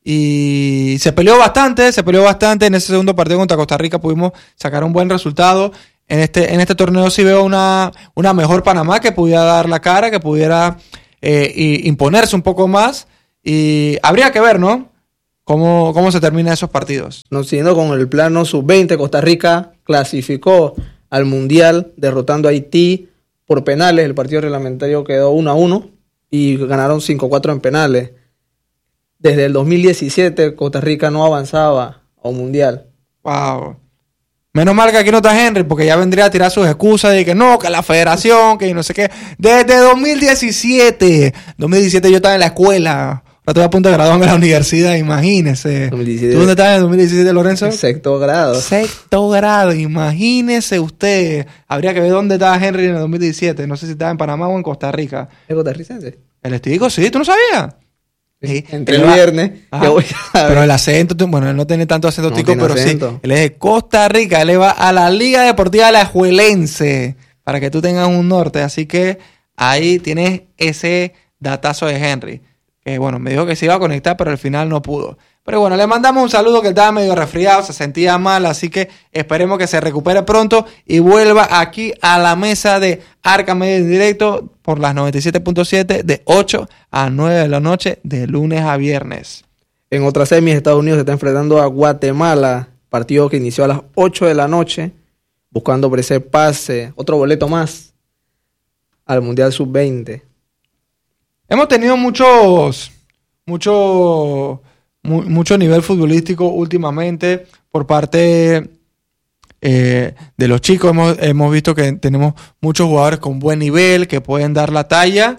Y se peleó bastante, se peleó bastante. En ese segundo partido contra Costa Rica pudimos sacar un buen resultado. En este, en este torneo sí veo una, una mejor Panamá que pudiera dar la cara, que pudiera eh, y imponerse un poco más. Y habría que ver, ¿no? Cómo, cómo se terminan esos partidos. No, siguiendo con el plano sub veinte, Costa Rica clasificó al Mundial derrotando a Haití por penales. El partido reglamentario quedó uno a uno y ganaron cinco a cuatro en penales. Desde el dos mil diecisiete Costa Rica no avanzaba a un Mundial. Wow. Menos mal que aquí no está Henry, porque ya vendría a tirar sus excusas de que no, que la federación, que no sé qué. Desde dos mil diecisiete. dos mil diecisiete yo estaba en la escuela. Ahora estoy a punto de graduarme en la universidad, imagínese. dos mil diecisiete. ¿Tú dónde estabas en dos mil diecisiete, Lorenzo? Sexto grado. Sexto grado, imagínese usted. Habría que ver dónde estaba Henry en el dos mil diecisiete. No sé si estaba en Panamá o en Costa Rica. ¿Es costarricense? El estico, sí, ¿tú no sabías? Sí, entre el viernes. Ah, voy a pero el acento, bueno, él no tiene tanto acento no tico, pero acento. Sí. Él es de Costa Rica, él va a la Liga Deportiva Alajuelense, para que tú tengas un norte. Así que ahí tienes ese datazo de Henry. Que bueno, me dijo que se iba a conectar, pero al final no pudo. Pero bueno, le mandamos un saludo, que estaba medio resfriado, se sentía mal, así que esperemos que se recupere pronto y vuelva aquí a la mesa de Arca Media en directo por las noventa y siete punto siete de ocho a nueve de la noche, de lunes a viernes. En otra semis, Estados Unidos se está enfrentando a Guatemala, partido que inició a las ocho de la noche, buscando por ese pase, otro boleto más al Mundial sub veinte. Hemos tenido muchos, muchos... mucho nivel futbolístico últimamente por parte eh, de los chicos. Hemos, hemos visto que tenemos muchos jugadores con buen nivel que pueden dar la talla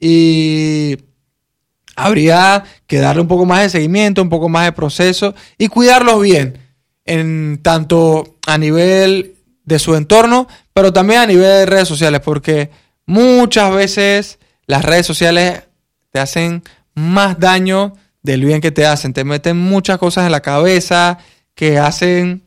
y habría que darle un poco más de seguimiento, un poco más de proceso y cuidarlos bien, en tanto a nivel de su entorno, pero también a nivel de redes sociales, porque muchas veces las redes sociales te hacen más daño del bien que te hacen. Te meten muchas cosas en la cabeza que hacen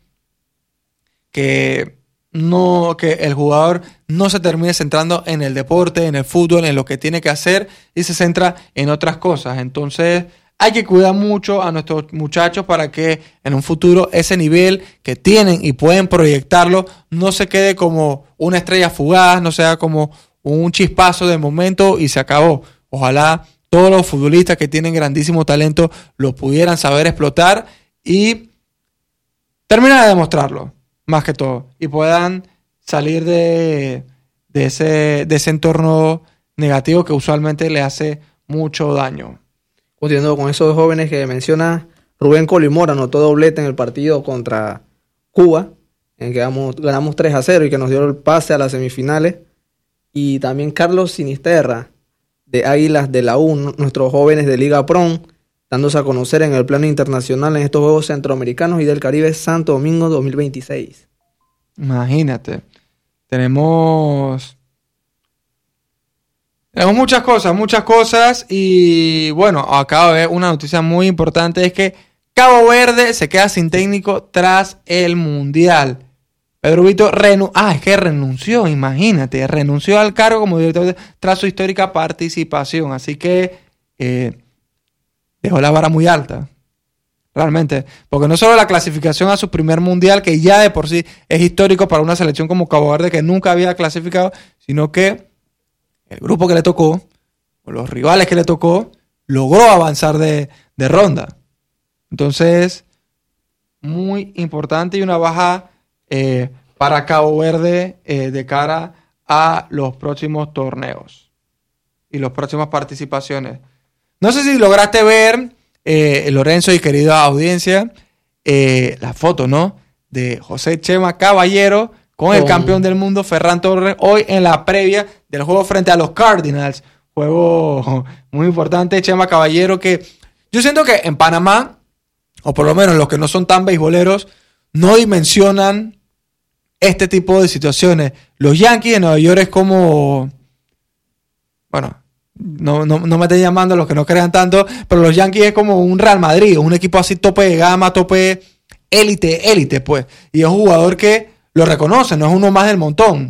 que no que el jugador no se termine centrando en el deporte, en el fútbol, en lo que tiene que hacer y se centra en otras cosas. Entonces hay que cuidar mucho a nuestros muchachos para que en un futuro ese nivel que tienen y pueden proyectarlo no se quede como una estrella fugaz, no sea como un chispazo de momento y se acabó. Ojalá todos los futbolistas que tienen grandísimo talento lo pudieran saber explotar y terminar de demostrarlo, más que todo, y puedan salir de, de, ese, de ese entorno negativo que usualmente le hace mucho daño. Continuando con esos jóvenes que menciona, Rubén Colimora anotó doblete en el partido contra Cuba, en que ganamos, ganamos tres a cero y que nos dio el pase a las semifinales. Y también Carlos Sinisterra, de Águilas de la U, nuestros jóvenes de Liga Prom, dándose a conocer en el plano internacional en estos Juegos Centroamericanos y del Caribe Santo Domingo dos mil veintiséis. Imagínate, tenemos... Tenemos muchas cosas, muchas cosas y bueno, acabo de ver una noticia muy importante, es que Cabo Verde se queda sin técnico tras el Mundial. Pedro Vito renunció, ah, es que renunció, imagínate, renunció al cargo como director tras su histórica participación, así que eh, dejó la vara muy alta, realmente, porque no solo la clasificación a su primer Mundial, que ya de por sí es histórico para una selección como Cabo Verde que nunca había clasificado, sino que el grupo que le tocó, o los rivales que le tocó, logró avanzar de, de ronda. Entonces, muy importante y una baja eh, para Cabo Verde eh, de cara a los próximos torneos y las próximas participaciones. No sé si lograste ver, eh, Lorenzo y querida audiencia, eh, la foto, ¿no? De José Chema Caballero con el campeón del mundo, Ferran Torres, hoy en la previa del juego frente a los Cardinals. Juego muy importante, Chema Caballero, que yo siento que en Panamá, o por lo menos los que no son tan beisboleros, no dimensionan este tipo de situaciones. Los Yankees de Nueva York es como... Bueno, no, no, no me estén llamando a los que no crean tanto, pero los Yankees es como un Real Madrid, un equipo así tope de gama, tope élite, élite, pues. Y es un jugador que lo reconoce, no es uno más del montón.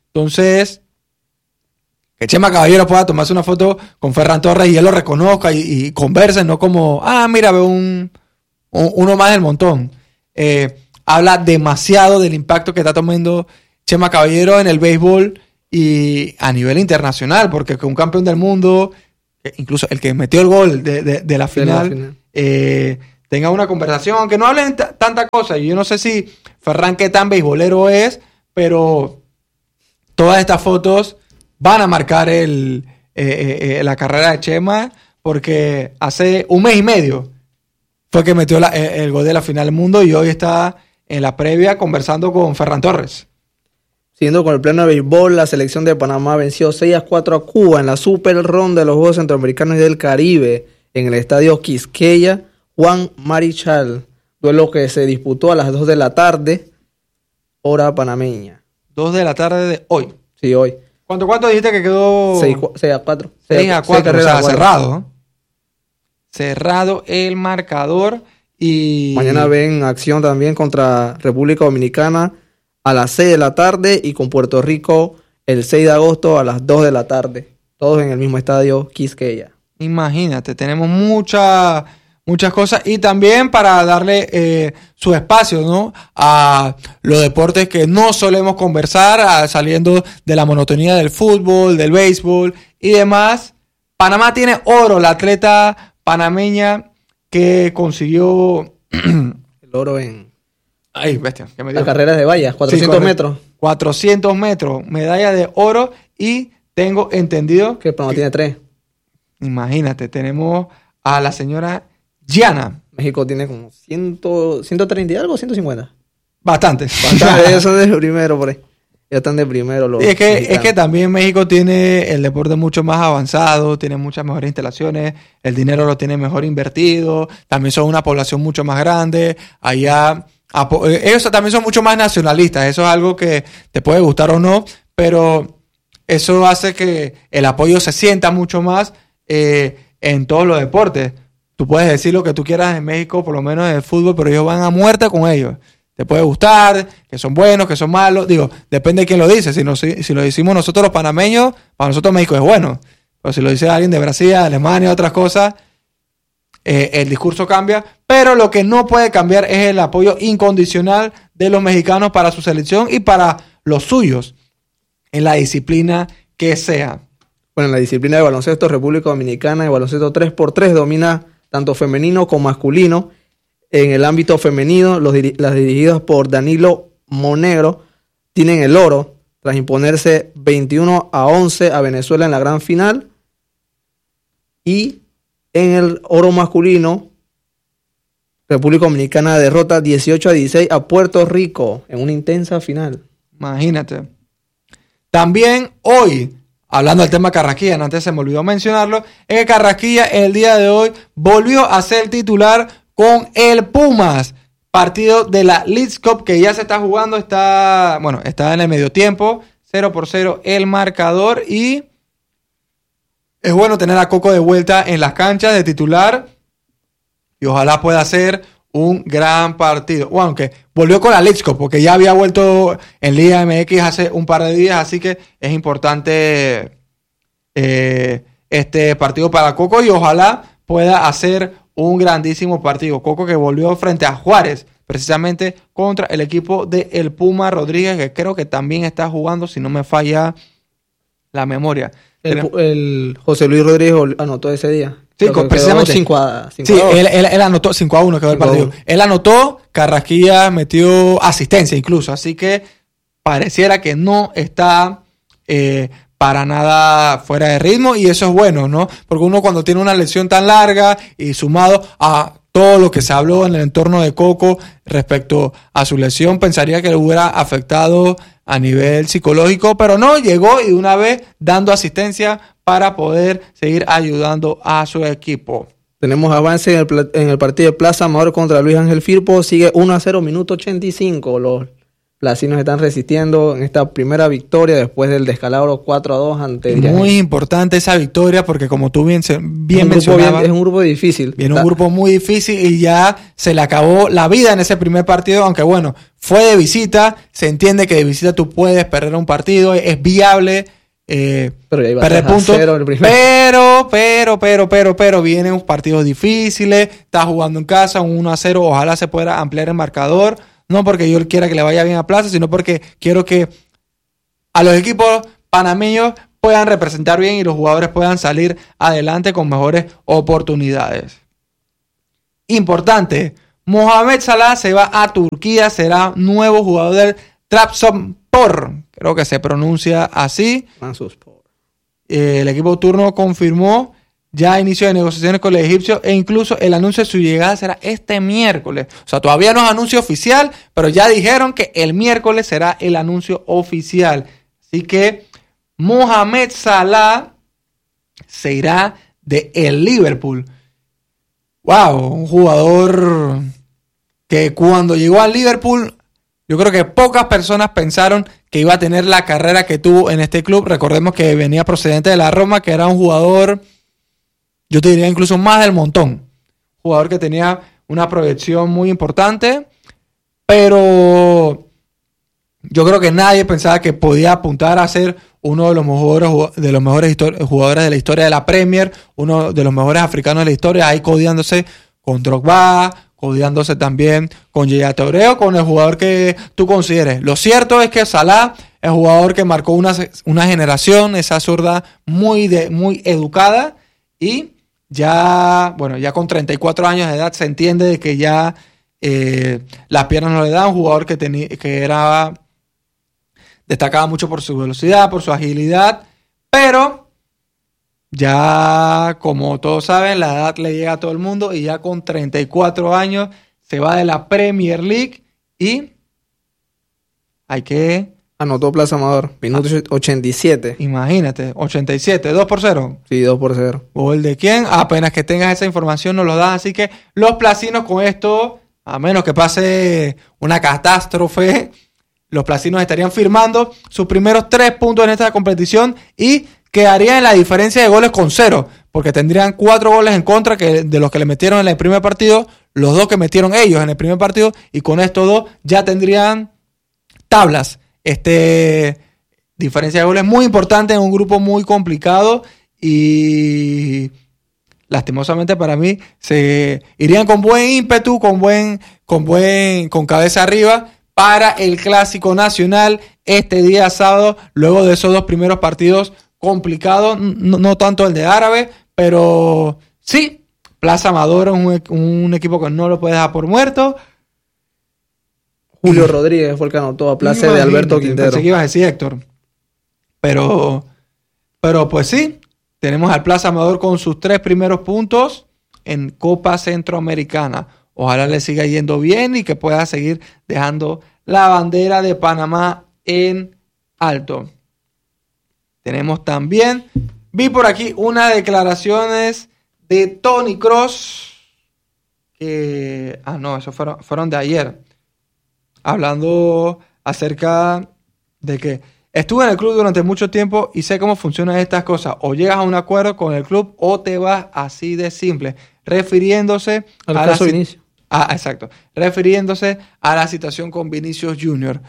Entonces, que Chema Caballero pueda tomarse una foto con Ferran Torres y él lo reconozca y, y conversen, no como, ah, mira, veo un, un, uno más del montón. Eh, habla demasiado del impacto que está tomando Chema Caballero en el béisbol y a nivel internacional, porque con un campeón del mundo, incluso el que metió el gol de, de, de la final, de la final. Eh, tenga una conversación, aunque no hablen t- tanta cosa. Yo no sé si Ferran qué tan beisbolero es, pero todas estas fotos van a marcar el, eh, eh, la carrera de Chema, porque hace un mes y medio fue que metió la, el, el gol de la final del mundo y hoy está en la previa conversando con Ferran Torres. Siguiendo con el plano de béisbol, la selección de Panamá venció seis a cuatro a Cuba en la Super Ronda de los Juegos Centroamericanos y del Caribe en el estadio Quisqueya Juan Marichal. Duelo que se disputó a las dos de la tarde, hora panameña. dos de la tarde de hoy. Sí, hoy. ¿Cuánto, cuánto dijiste que quedó? seis a cuatro. seis a cuatro, o sea, cerrado. ¿eh? Cerrado el marcador y... Mañana ven acción también contra República Dominicana a las seis de la tarde y con Puerto Rico el seis de agosto a las dos de la tarde. Todos en el mismo estadio Quisqueya. Imagínate, tenemos mucha, muchas cosas y también para darle eh, su espacio, ¿no?, a los deportes que no solemos conversar, a, saliendo de la monotonía del fútbol, del béisbol y demás. Panamá tiene oro, la atleta panameña que consiguió el oro en ay, bestia, ¿qué me dio? Las carreras de vallas, cuatrocientos sí, metros. cuatrocientos metros, medalla de oro y tengo entendido que Panamá tiene tres. Imagínate, tenemos a la señora Gianna. México tiene como cien, ciento treinta y algo, ciento cincuenta. Bastante. Bastante. Ellos son de primero por ahí. Ya están de primero los es que mexicanos. Es que también México tiene el deporte mucho más avanzado, tiene muchas mejores instalaciones, el dinero lo tiene mejor invertido, también son una población mucho más grande, allá apo- ellos también son mucho más nacionalistas, eso es algo que te puede gustar o no, pero eso hace que el apoyo se sienta mucho más eh, en todos los deportes. Tú puedes decir lo que tú quieras en México, por lo menos en el fútbol, pero ellos van a muerte con ellos. Te puede gustar, que son buenos, que son malos. Digo, depende de quién lo dice. Si, no, si, si lo decimos nosotros los panameños, para nosotros México es bueno. Pero si lo dice alguien de Brasil, Alemania, otras cosas, eh, el discurso cambia. Pero lo que no puede cambiar es el apoyo incondicional de los mexicanos para su selección y para los suyos, en la disciplina que sea. Bueno, en la disciplina de baloncesto, República Dominicana, el baloncesto tres por tres domina tanto femenino como masculino. En el ámbito femenino, los, las dirigidas por Danilo Monegro tienen el oro tras imponerse veintiuno a once a Venezuela en la gran final. Y en el oro masculino, República Dominicana derrota dieciocho a dieciséis a Puerto Rico en una intensa final. Imagínate. También hoy, hablando del tema Carrasquilla, antes se me olvidó mencionarlo, es que Carrasquilla el día de hoy volvió a ser titular con el Pumas, partido de la Leagues Cup que ya se está jugando, está, bueno, está en el medio tiempo, cero por cero el marcador y es bueno tener a Coco de vuelta en las canchas de titular y ojalá pueda ser un gran partido. Bueno, aunque volvió con la Leagues Cup porque ya había vuelto en Liga M X hace un par de días, así que es importante eh, este partido para Coco y ojalá pueda hacer un grandísimo partido. Coco que volvió frente a Juárez, precisamente contra el equipo de el Puma Rodríguez, que creo que también está jugando, si no me falla la memoria. El, el José Luis Rodríguez anotó ese día. Sí, con, precisamente. cinco a, cinco sí, a él, él, él anotó cinco a uno quedó el partido. Él anotó, Carrasquilla metió asistencia incluso, así que pareciera que no está eh, para nada fuera de ritmo y eso es bueno, ¿no? Porque uno cuando tiene una lesión tan larga y sumado a todo lo que se habló en el entorno de Coco respecto a su lesión, pensaría que le hubiera afectado a nivel psicológico, pero no, llegó y de una vez dando asistencia para poder seguir ayudando a su equipo. Tenemos avance en el, en el partido de Plaza Amador contra Luis Ángel Firpo, sigue uno a cero, minuto ochenta y cinco, los placinos están resistiendo en esta primera victoria después del descalabro cuatro a dos ante Muy Dirigente. Importante esa victoria porque como tú bien, bien es mencionabas, bien, es un grupo difícil. Viene un grupo muy difícil y ya se le acabó la vida en ese primer partido, aunque bueno, fue de visita, se entiende que de visita tú puedes perder un partido, es, es viable eh, pero ya iba perder puntos, pero, pero, pero, pero, pero, vienen partidos difíciles, estás jugando en casa, un uno a cero, ojalá se pueda ampliar el marcador, no porque yo quiera que le vaya bien a Plaza, sino porque quiero que a los equipos panameños puedan representar bien y los jugadores puedan salir adelante con mejores oportunidades. Importante, Mohamed Salah se va a Turquía, será nuevo jugador del Trabzonspor, creo que se pronuncia así. Eh, el equipo turno confirmó ya inicio de negociaciones con el egipcio e incluso el anuncio de su llegada será este miércoles. O sea, todavía no es anuncio oficial, pero ya dijeron que el miércoles será el anuncio oficial. Así que Mohamed Salah se irá de el Liverpool. Wow, un jugador que cuando llegó al Liverpool, yo creo que pocas personas pensaron que iba a tener la carrera que tuvo en este club. Recordemos que venía procedente de la Roma, que era un jugador, yo te diría incluso más del montón. Jugador que tenía una proyección muy importante, pero yo creo que nadie pensaba que podía apuntar a ser uno de los mejores, de los mejores jugadores de la historia de la Premier, uno de los mejores africanos de la historia, ahí codeándose con Drogba, codeándose también con Yaya Touré, con el jugador que tú consideres. Lo cierto es que Salah es un jugador que marcó una, una generación, esa zurda muy, de, muy educada, y ya, bueno, ya con treinta y cuatro años de edad se entiende de que ya eh, las piernas no le dan. Un jugador que, tenía, que era... destacaba mucho por su velocidad, por su agilidad, pero ya, como todos saben, la edad le llega a todo el mundo y ya con treinta y cuatro años se va de la Premier League y hay que... Anotó Plaza Amador, minuto ochenta y siete. Imagínate, ochenta y siete, dos por cero. Sí, dos por cero. ¿Gol de quién? Apenas que tengas esa información nos lo das, así que los placinos con esto, a menos que pase una catástrofe, los placinos estarían firmando sus primeros tres puntos en esta competición y quedarían en la diferencia de goles con cero, porque tendrían cuatro goles en contra que de los que le metieron en el primer partido, los dos que metieron ellos en el primer partido, y con estos dos ya tendrían tablas. Este diferencia de goles muy importante en un grupo muy complicado y lastimosamente para mí se irían con buen ímpetu, con buen, con buen, con cabeza arriba para el Clásico Nacional este día sábado, luego de esos dos primeros partidos complicados, no, no tanto el de Árabe, pero sí, Plaza Amador es un, un equipo que no lo puede dejar por muerto. Julio Rodríguez fue el que anotó a placer de Alberto Quintero. Pensé que ibas a decir Héctor. Pero, pero pues sí, tenemos al Plaza Amador con sus tres primeros puntos en Copa Centroamericana. Ojalá le siga yendo bien y que pueda seguir dejando la bandera de Panamá en alto. Tenemos también, vi por aquí unas declaraciones de Toni Kroos. Que, ah, no, esos fueron, fueron de ayer. Hablando acerca de que estuve en el club durante mucho tiempo y sé cómo funcionan estas cosas. O llegas a un acuerdo con el club o te vas, así de simple. Refiriéndose al a caso la, Vinicius. Ah, exacto. Refiriéndose a la situación con Vinicius Junior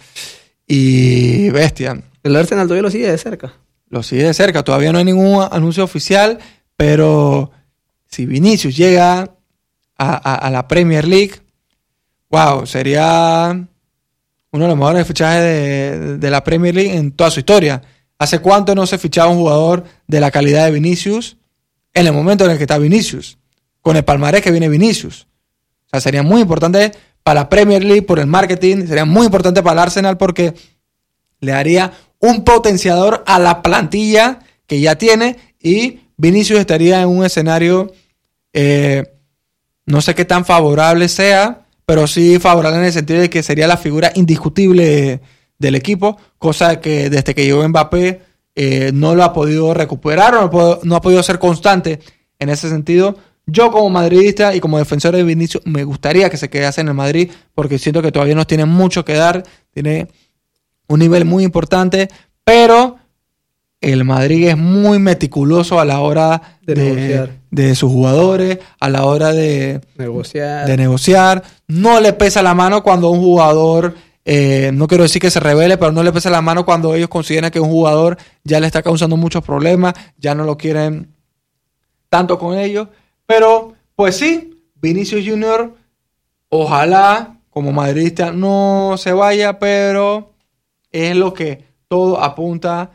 Y bestia. El Arsenal todavía lo sigue de cerca. Lo sigue de cerca. Todavía no hay ningún anuncio oficial, pero si Vinicius llega a, a, a la Premier League, wow, sería uno de los mejores fichajes de, de la Premier League en toda su historia. ¿Hace cuánto no se fichaba un jugador de la calidad de Vinicius en el momento en el que está Vinicius? Con el palmarés que viene Vinicius. O sea, sería muy importante para la Premier League por el marketing, sería muy importante para el Arsenal porque le daría un potenciador a la plantilla que ya tiene y Vinicius estaría en un escenario, eh, no sé qué tan favorable sea, pero sí favorable en el sentido de que sería la figura indiscutible del equipo, cosa que desde que llegó Mbappé eh, no lo ha podido recuperar o no, puedo, no ha podido ser constante en ese sentido. Yo como madridista y como defensor de Vinicius me gustaría que se quedase en el Madrid porque siento que todavía nos tiene mucho que dar, tiene un nivel muy importante, pero el Madrid es muy meticuloso a la hora de, de, negociar. de sus jugadores, a la hora de negociar. de negociar. No le pesa la mano cuando un jugador Eh, no quiero decir que se revele, pero no le pese la mano cuando ellos consideran que un jugador ya le está causando muchos problemas, ya no lo quieren tanto con ellos. Pero, pues sí, Vinicius Junior, ojalá como madridista no se vaya, pero es lo que todo apunta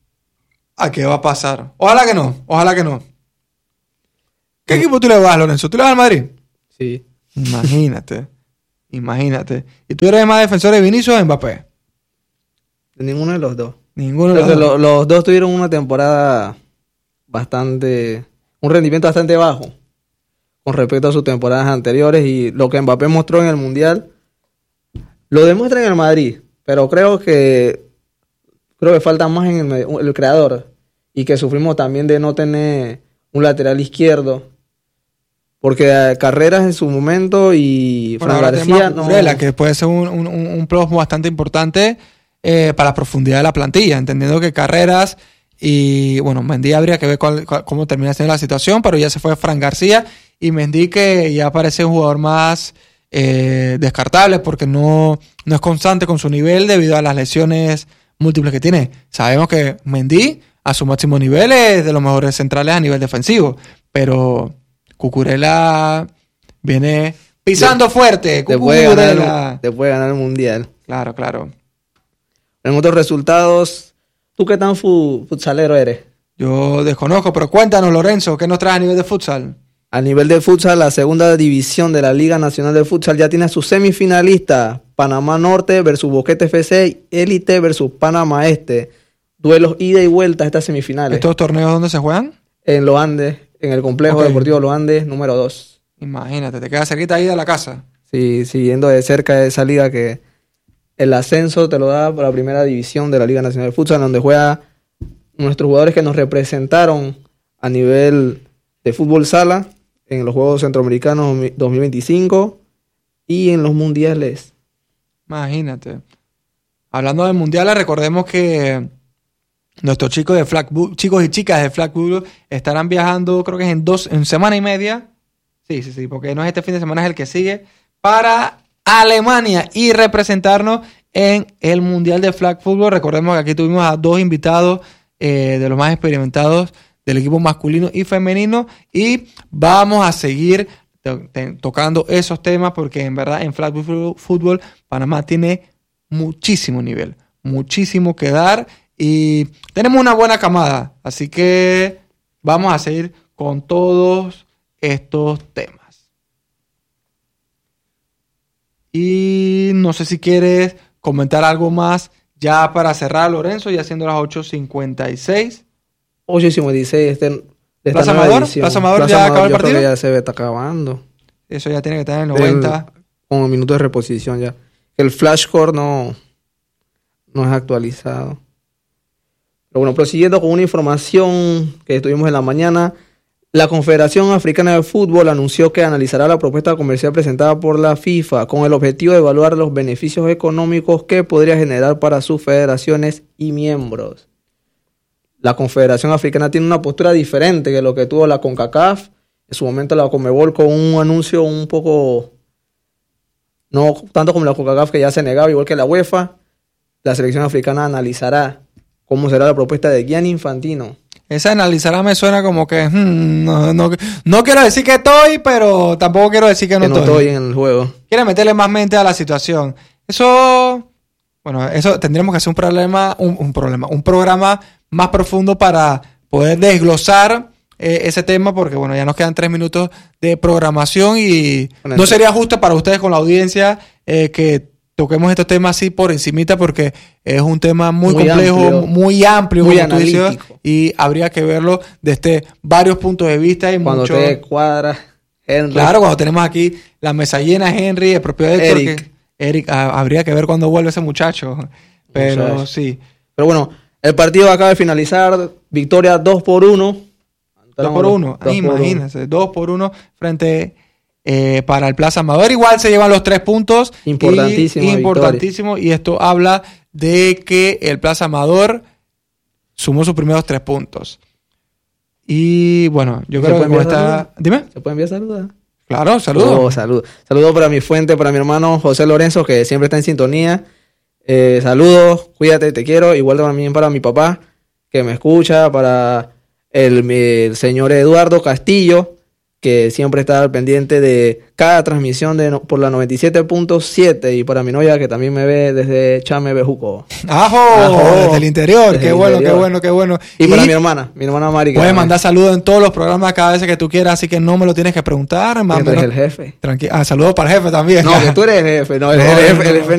a que va a pasar. Ojalá que no, ojalá que no. ¿Qué equipo tú le vas, Lorenzo? ¿Tú le vas al Madrid? Sí. Imagínate, imagínate. ¿Y tú eres más defensor de Vinicius o de Mbappé? De ninguno de los dos. Ninguno de los Creo que dos. lo- los dos tuvieron una temporada bastante... un rendimiento bastante bajo con respecto a sus temporadas anteriores, y lo que Mbappé mostró en el Mundial lo demuestra en el Madrid, pero creo que creo que falta más en el, medio- el creador, y que sufrimos también de no tener un lateral izquierdo, porque eh, Carreras en su momento y Bueno, Fran ahora García tenemos a no... Cucurella, que puede ser un, un, un un plus bastante importante eh, para la profundidad de la plantilla, entendiendo que Carreras y, bueno, Mendy habría que ver cuál- cuál- cómo termina siendo la situación, pero ya se fue Fran García, y Mendy que ya parece un jugador más eh, descartable porque no, no es constante con su nivel debido a las lesiones múltiples que tiene. Sabemos que Mendy a su máximo nivel es de los mejores centrales a nivel defensivo, pero Cucurella viene pisando fuerte. te puede, ganar, Cucurella. el- te puede ganar el Mundial. Claro, claro. En otros resultados, ¿tú qué tan fu- futsalero eres? Yo desconozco, pero cuéntanos, Lorenzo, ¿qué nos trae a nivel de futsal? A nivel de futsal, la segunda división de la Liga Nacional de Futsal ya tiene a sus semifinalistas: Panamá Norte versus Boquete F C, Élite versus Panamá Este. Duelos ida y vuelta a estas semifinales. ¿Estos torneos dónde se juegan? En Los Andes, en el complejo Ok. deportivo Los Andes número dos. Imagínate, te queda cerquita ahí de la casa. Sí, siguiendo de cerca esa liga que el ascenso te lo da por la primera división de la Liga Nacional de Futsal, donde juega nuestros jugadores que nos representaron a nivel de fútbol sala en los Juegos Centroamericanos dos mil veinticinco y en los mundiales. Imagínate. Hablando de mundiales, recordemos que nuestros chicos de Flag Bull- chicos y chicas de Flag Bull estarán viajando, creo que es en dos, en semana y media. Sí, sí, sí, porque no es este fin de semana, es el que sigue, para Alemania y representarnos en el Mundial de Flag Football. Recordemos que aquí tuvimos a dos invitados eh, de los más experimentados del equipo masculino y femenino, y vamos a seguir to- te- tocando esos temas porque en verdad en Flag Football Panamá tiene muchísimo nivel, muchísimo que dar, y tenemos una buena camada, así que vamos a seguir con todos estos temas. Y no sé si quieres comentar algo más ya para cerrar, Lorenzo, ya siendo las ocho cincuenta y seis. ocho y cincuenta y seis este, de esta ¿Plaza nueva Amador? edición. ¿Plaza Amador ya acabó el yo creo partido? que ya se está acabando. Eso ya tiene que estar en el noventa. El- con minutos de reposición ya. El flashcore no, no es actualizado. Pero bueno, prosiguiendo con una información que tuvimos en la mañana, la Confederación Africana de Fútbol anunció que analizará la propuesta comercial presentada por la FIFA con el objetivo de evaluar los beneficios económicos que podría generar para sus federaciones y miembros. La Confederación Africana tiene una postura diferente que lo que tuvo la CONCACAF. En su momento la CONMEBOL con un anuncio un poco, no tanto como la CONCACAF, que ya se negaba, igual que la UEFA. La selección africana analizará cómo será la propuesta de Gianni Infantino. Esa analizará me suena como que hmm, no, no, no quiero decir que estoy, pero tampoco quiero decir que no, que no estoy. estoy en el juego. Quiere meterle más mente a la situación. Eso, bueno, eso tendríamos que hacer un problema, un, un problema, un programa más profundo para poder desglosar eh, ese tema, porque bueno, ya nos quedan tres minutos de programación y Bueno, no sería justo para ustedes con la audiencia eh, que toquemos estos temas así por encimita, porque es un tema muy, Muy complejo, amplio, muy amplio, muy como tú dices, analítico. y habría que verlo desde varios puntos de vista y Cuando mucho... te cuadra Henry. Claro, cuando tenemos aquí la mesa llena, Henry, el propio Héctor, Eric. que Eric, ah, habría que ver cuándo vuelve ese muchacho. Pero Muchacho. sí. Pero bueno, el partido acaba de finalizar. Victoria dos por uno. Dos por uno. Ah, imagínense, dos por uno frente eh, para el Plaza Amador. Igual se llevan los tres puntos. Importantísimo, Y, importantísimo. Y esto habla de que el Plaza Amador sumó sus primeros tres puntos. Y bueno, yo ¿Se creo que puede con enviar esta... saludos? Dime. ¿Se puede enviar saludos? Claro, saludos. Oh, salud. Saludos para mi fuente, para mi hermano José Lorenzo, que siempre está en sintonía. Eh, saludos, cuídate, te quiero. Igual también para mi papá, que me escucha, para el, el señor Eduardo Castillo, que siempre está al pendiente de cada transmisión de no, por la noventa y siete punto siete, y para mi novia que también me ve desde Chame, Bejuco. ¡Ajo! Ajo. Desde el interior. Desde Qué el bueno, interior. qué bueno, qué bueno. Y, y para mi hermana, mi hermana Mari. Puedes mandar saludos en todos los programas cada vez que tú quieras, así que no me lo tienes que preguntar. Que tú eres el jefe. Tranquilo. Ah, saludos para el jefe también. No, que tú eres el jefe. No, el, No, el jefe, no, el no. jefe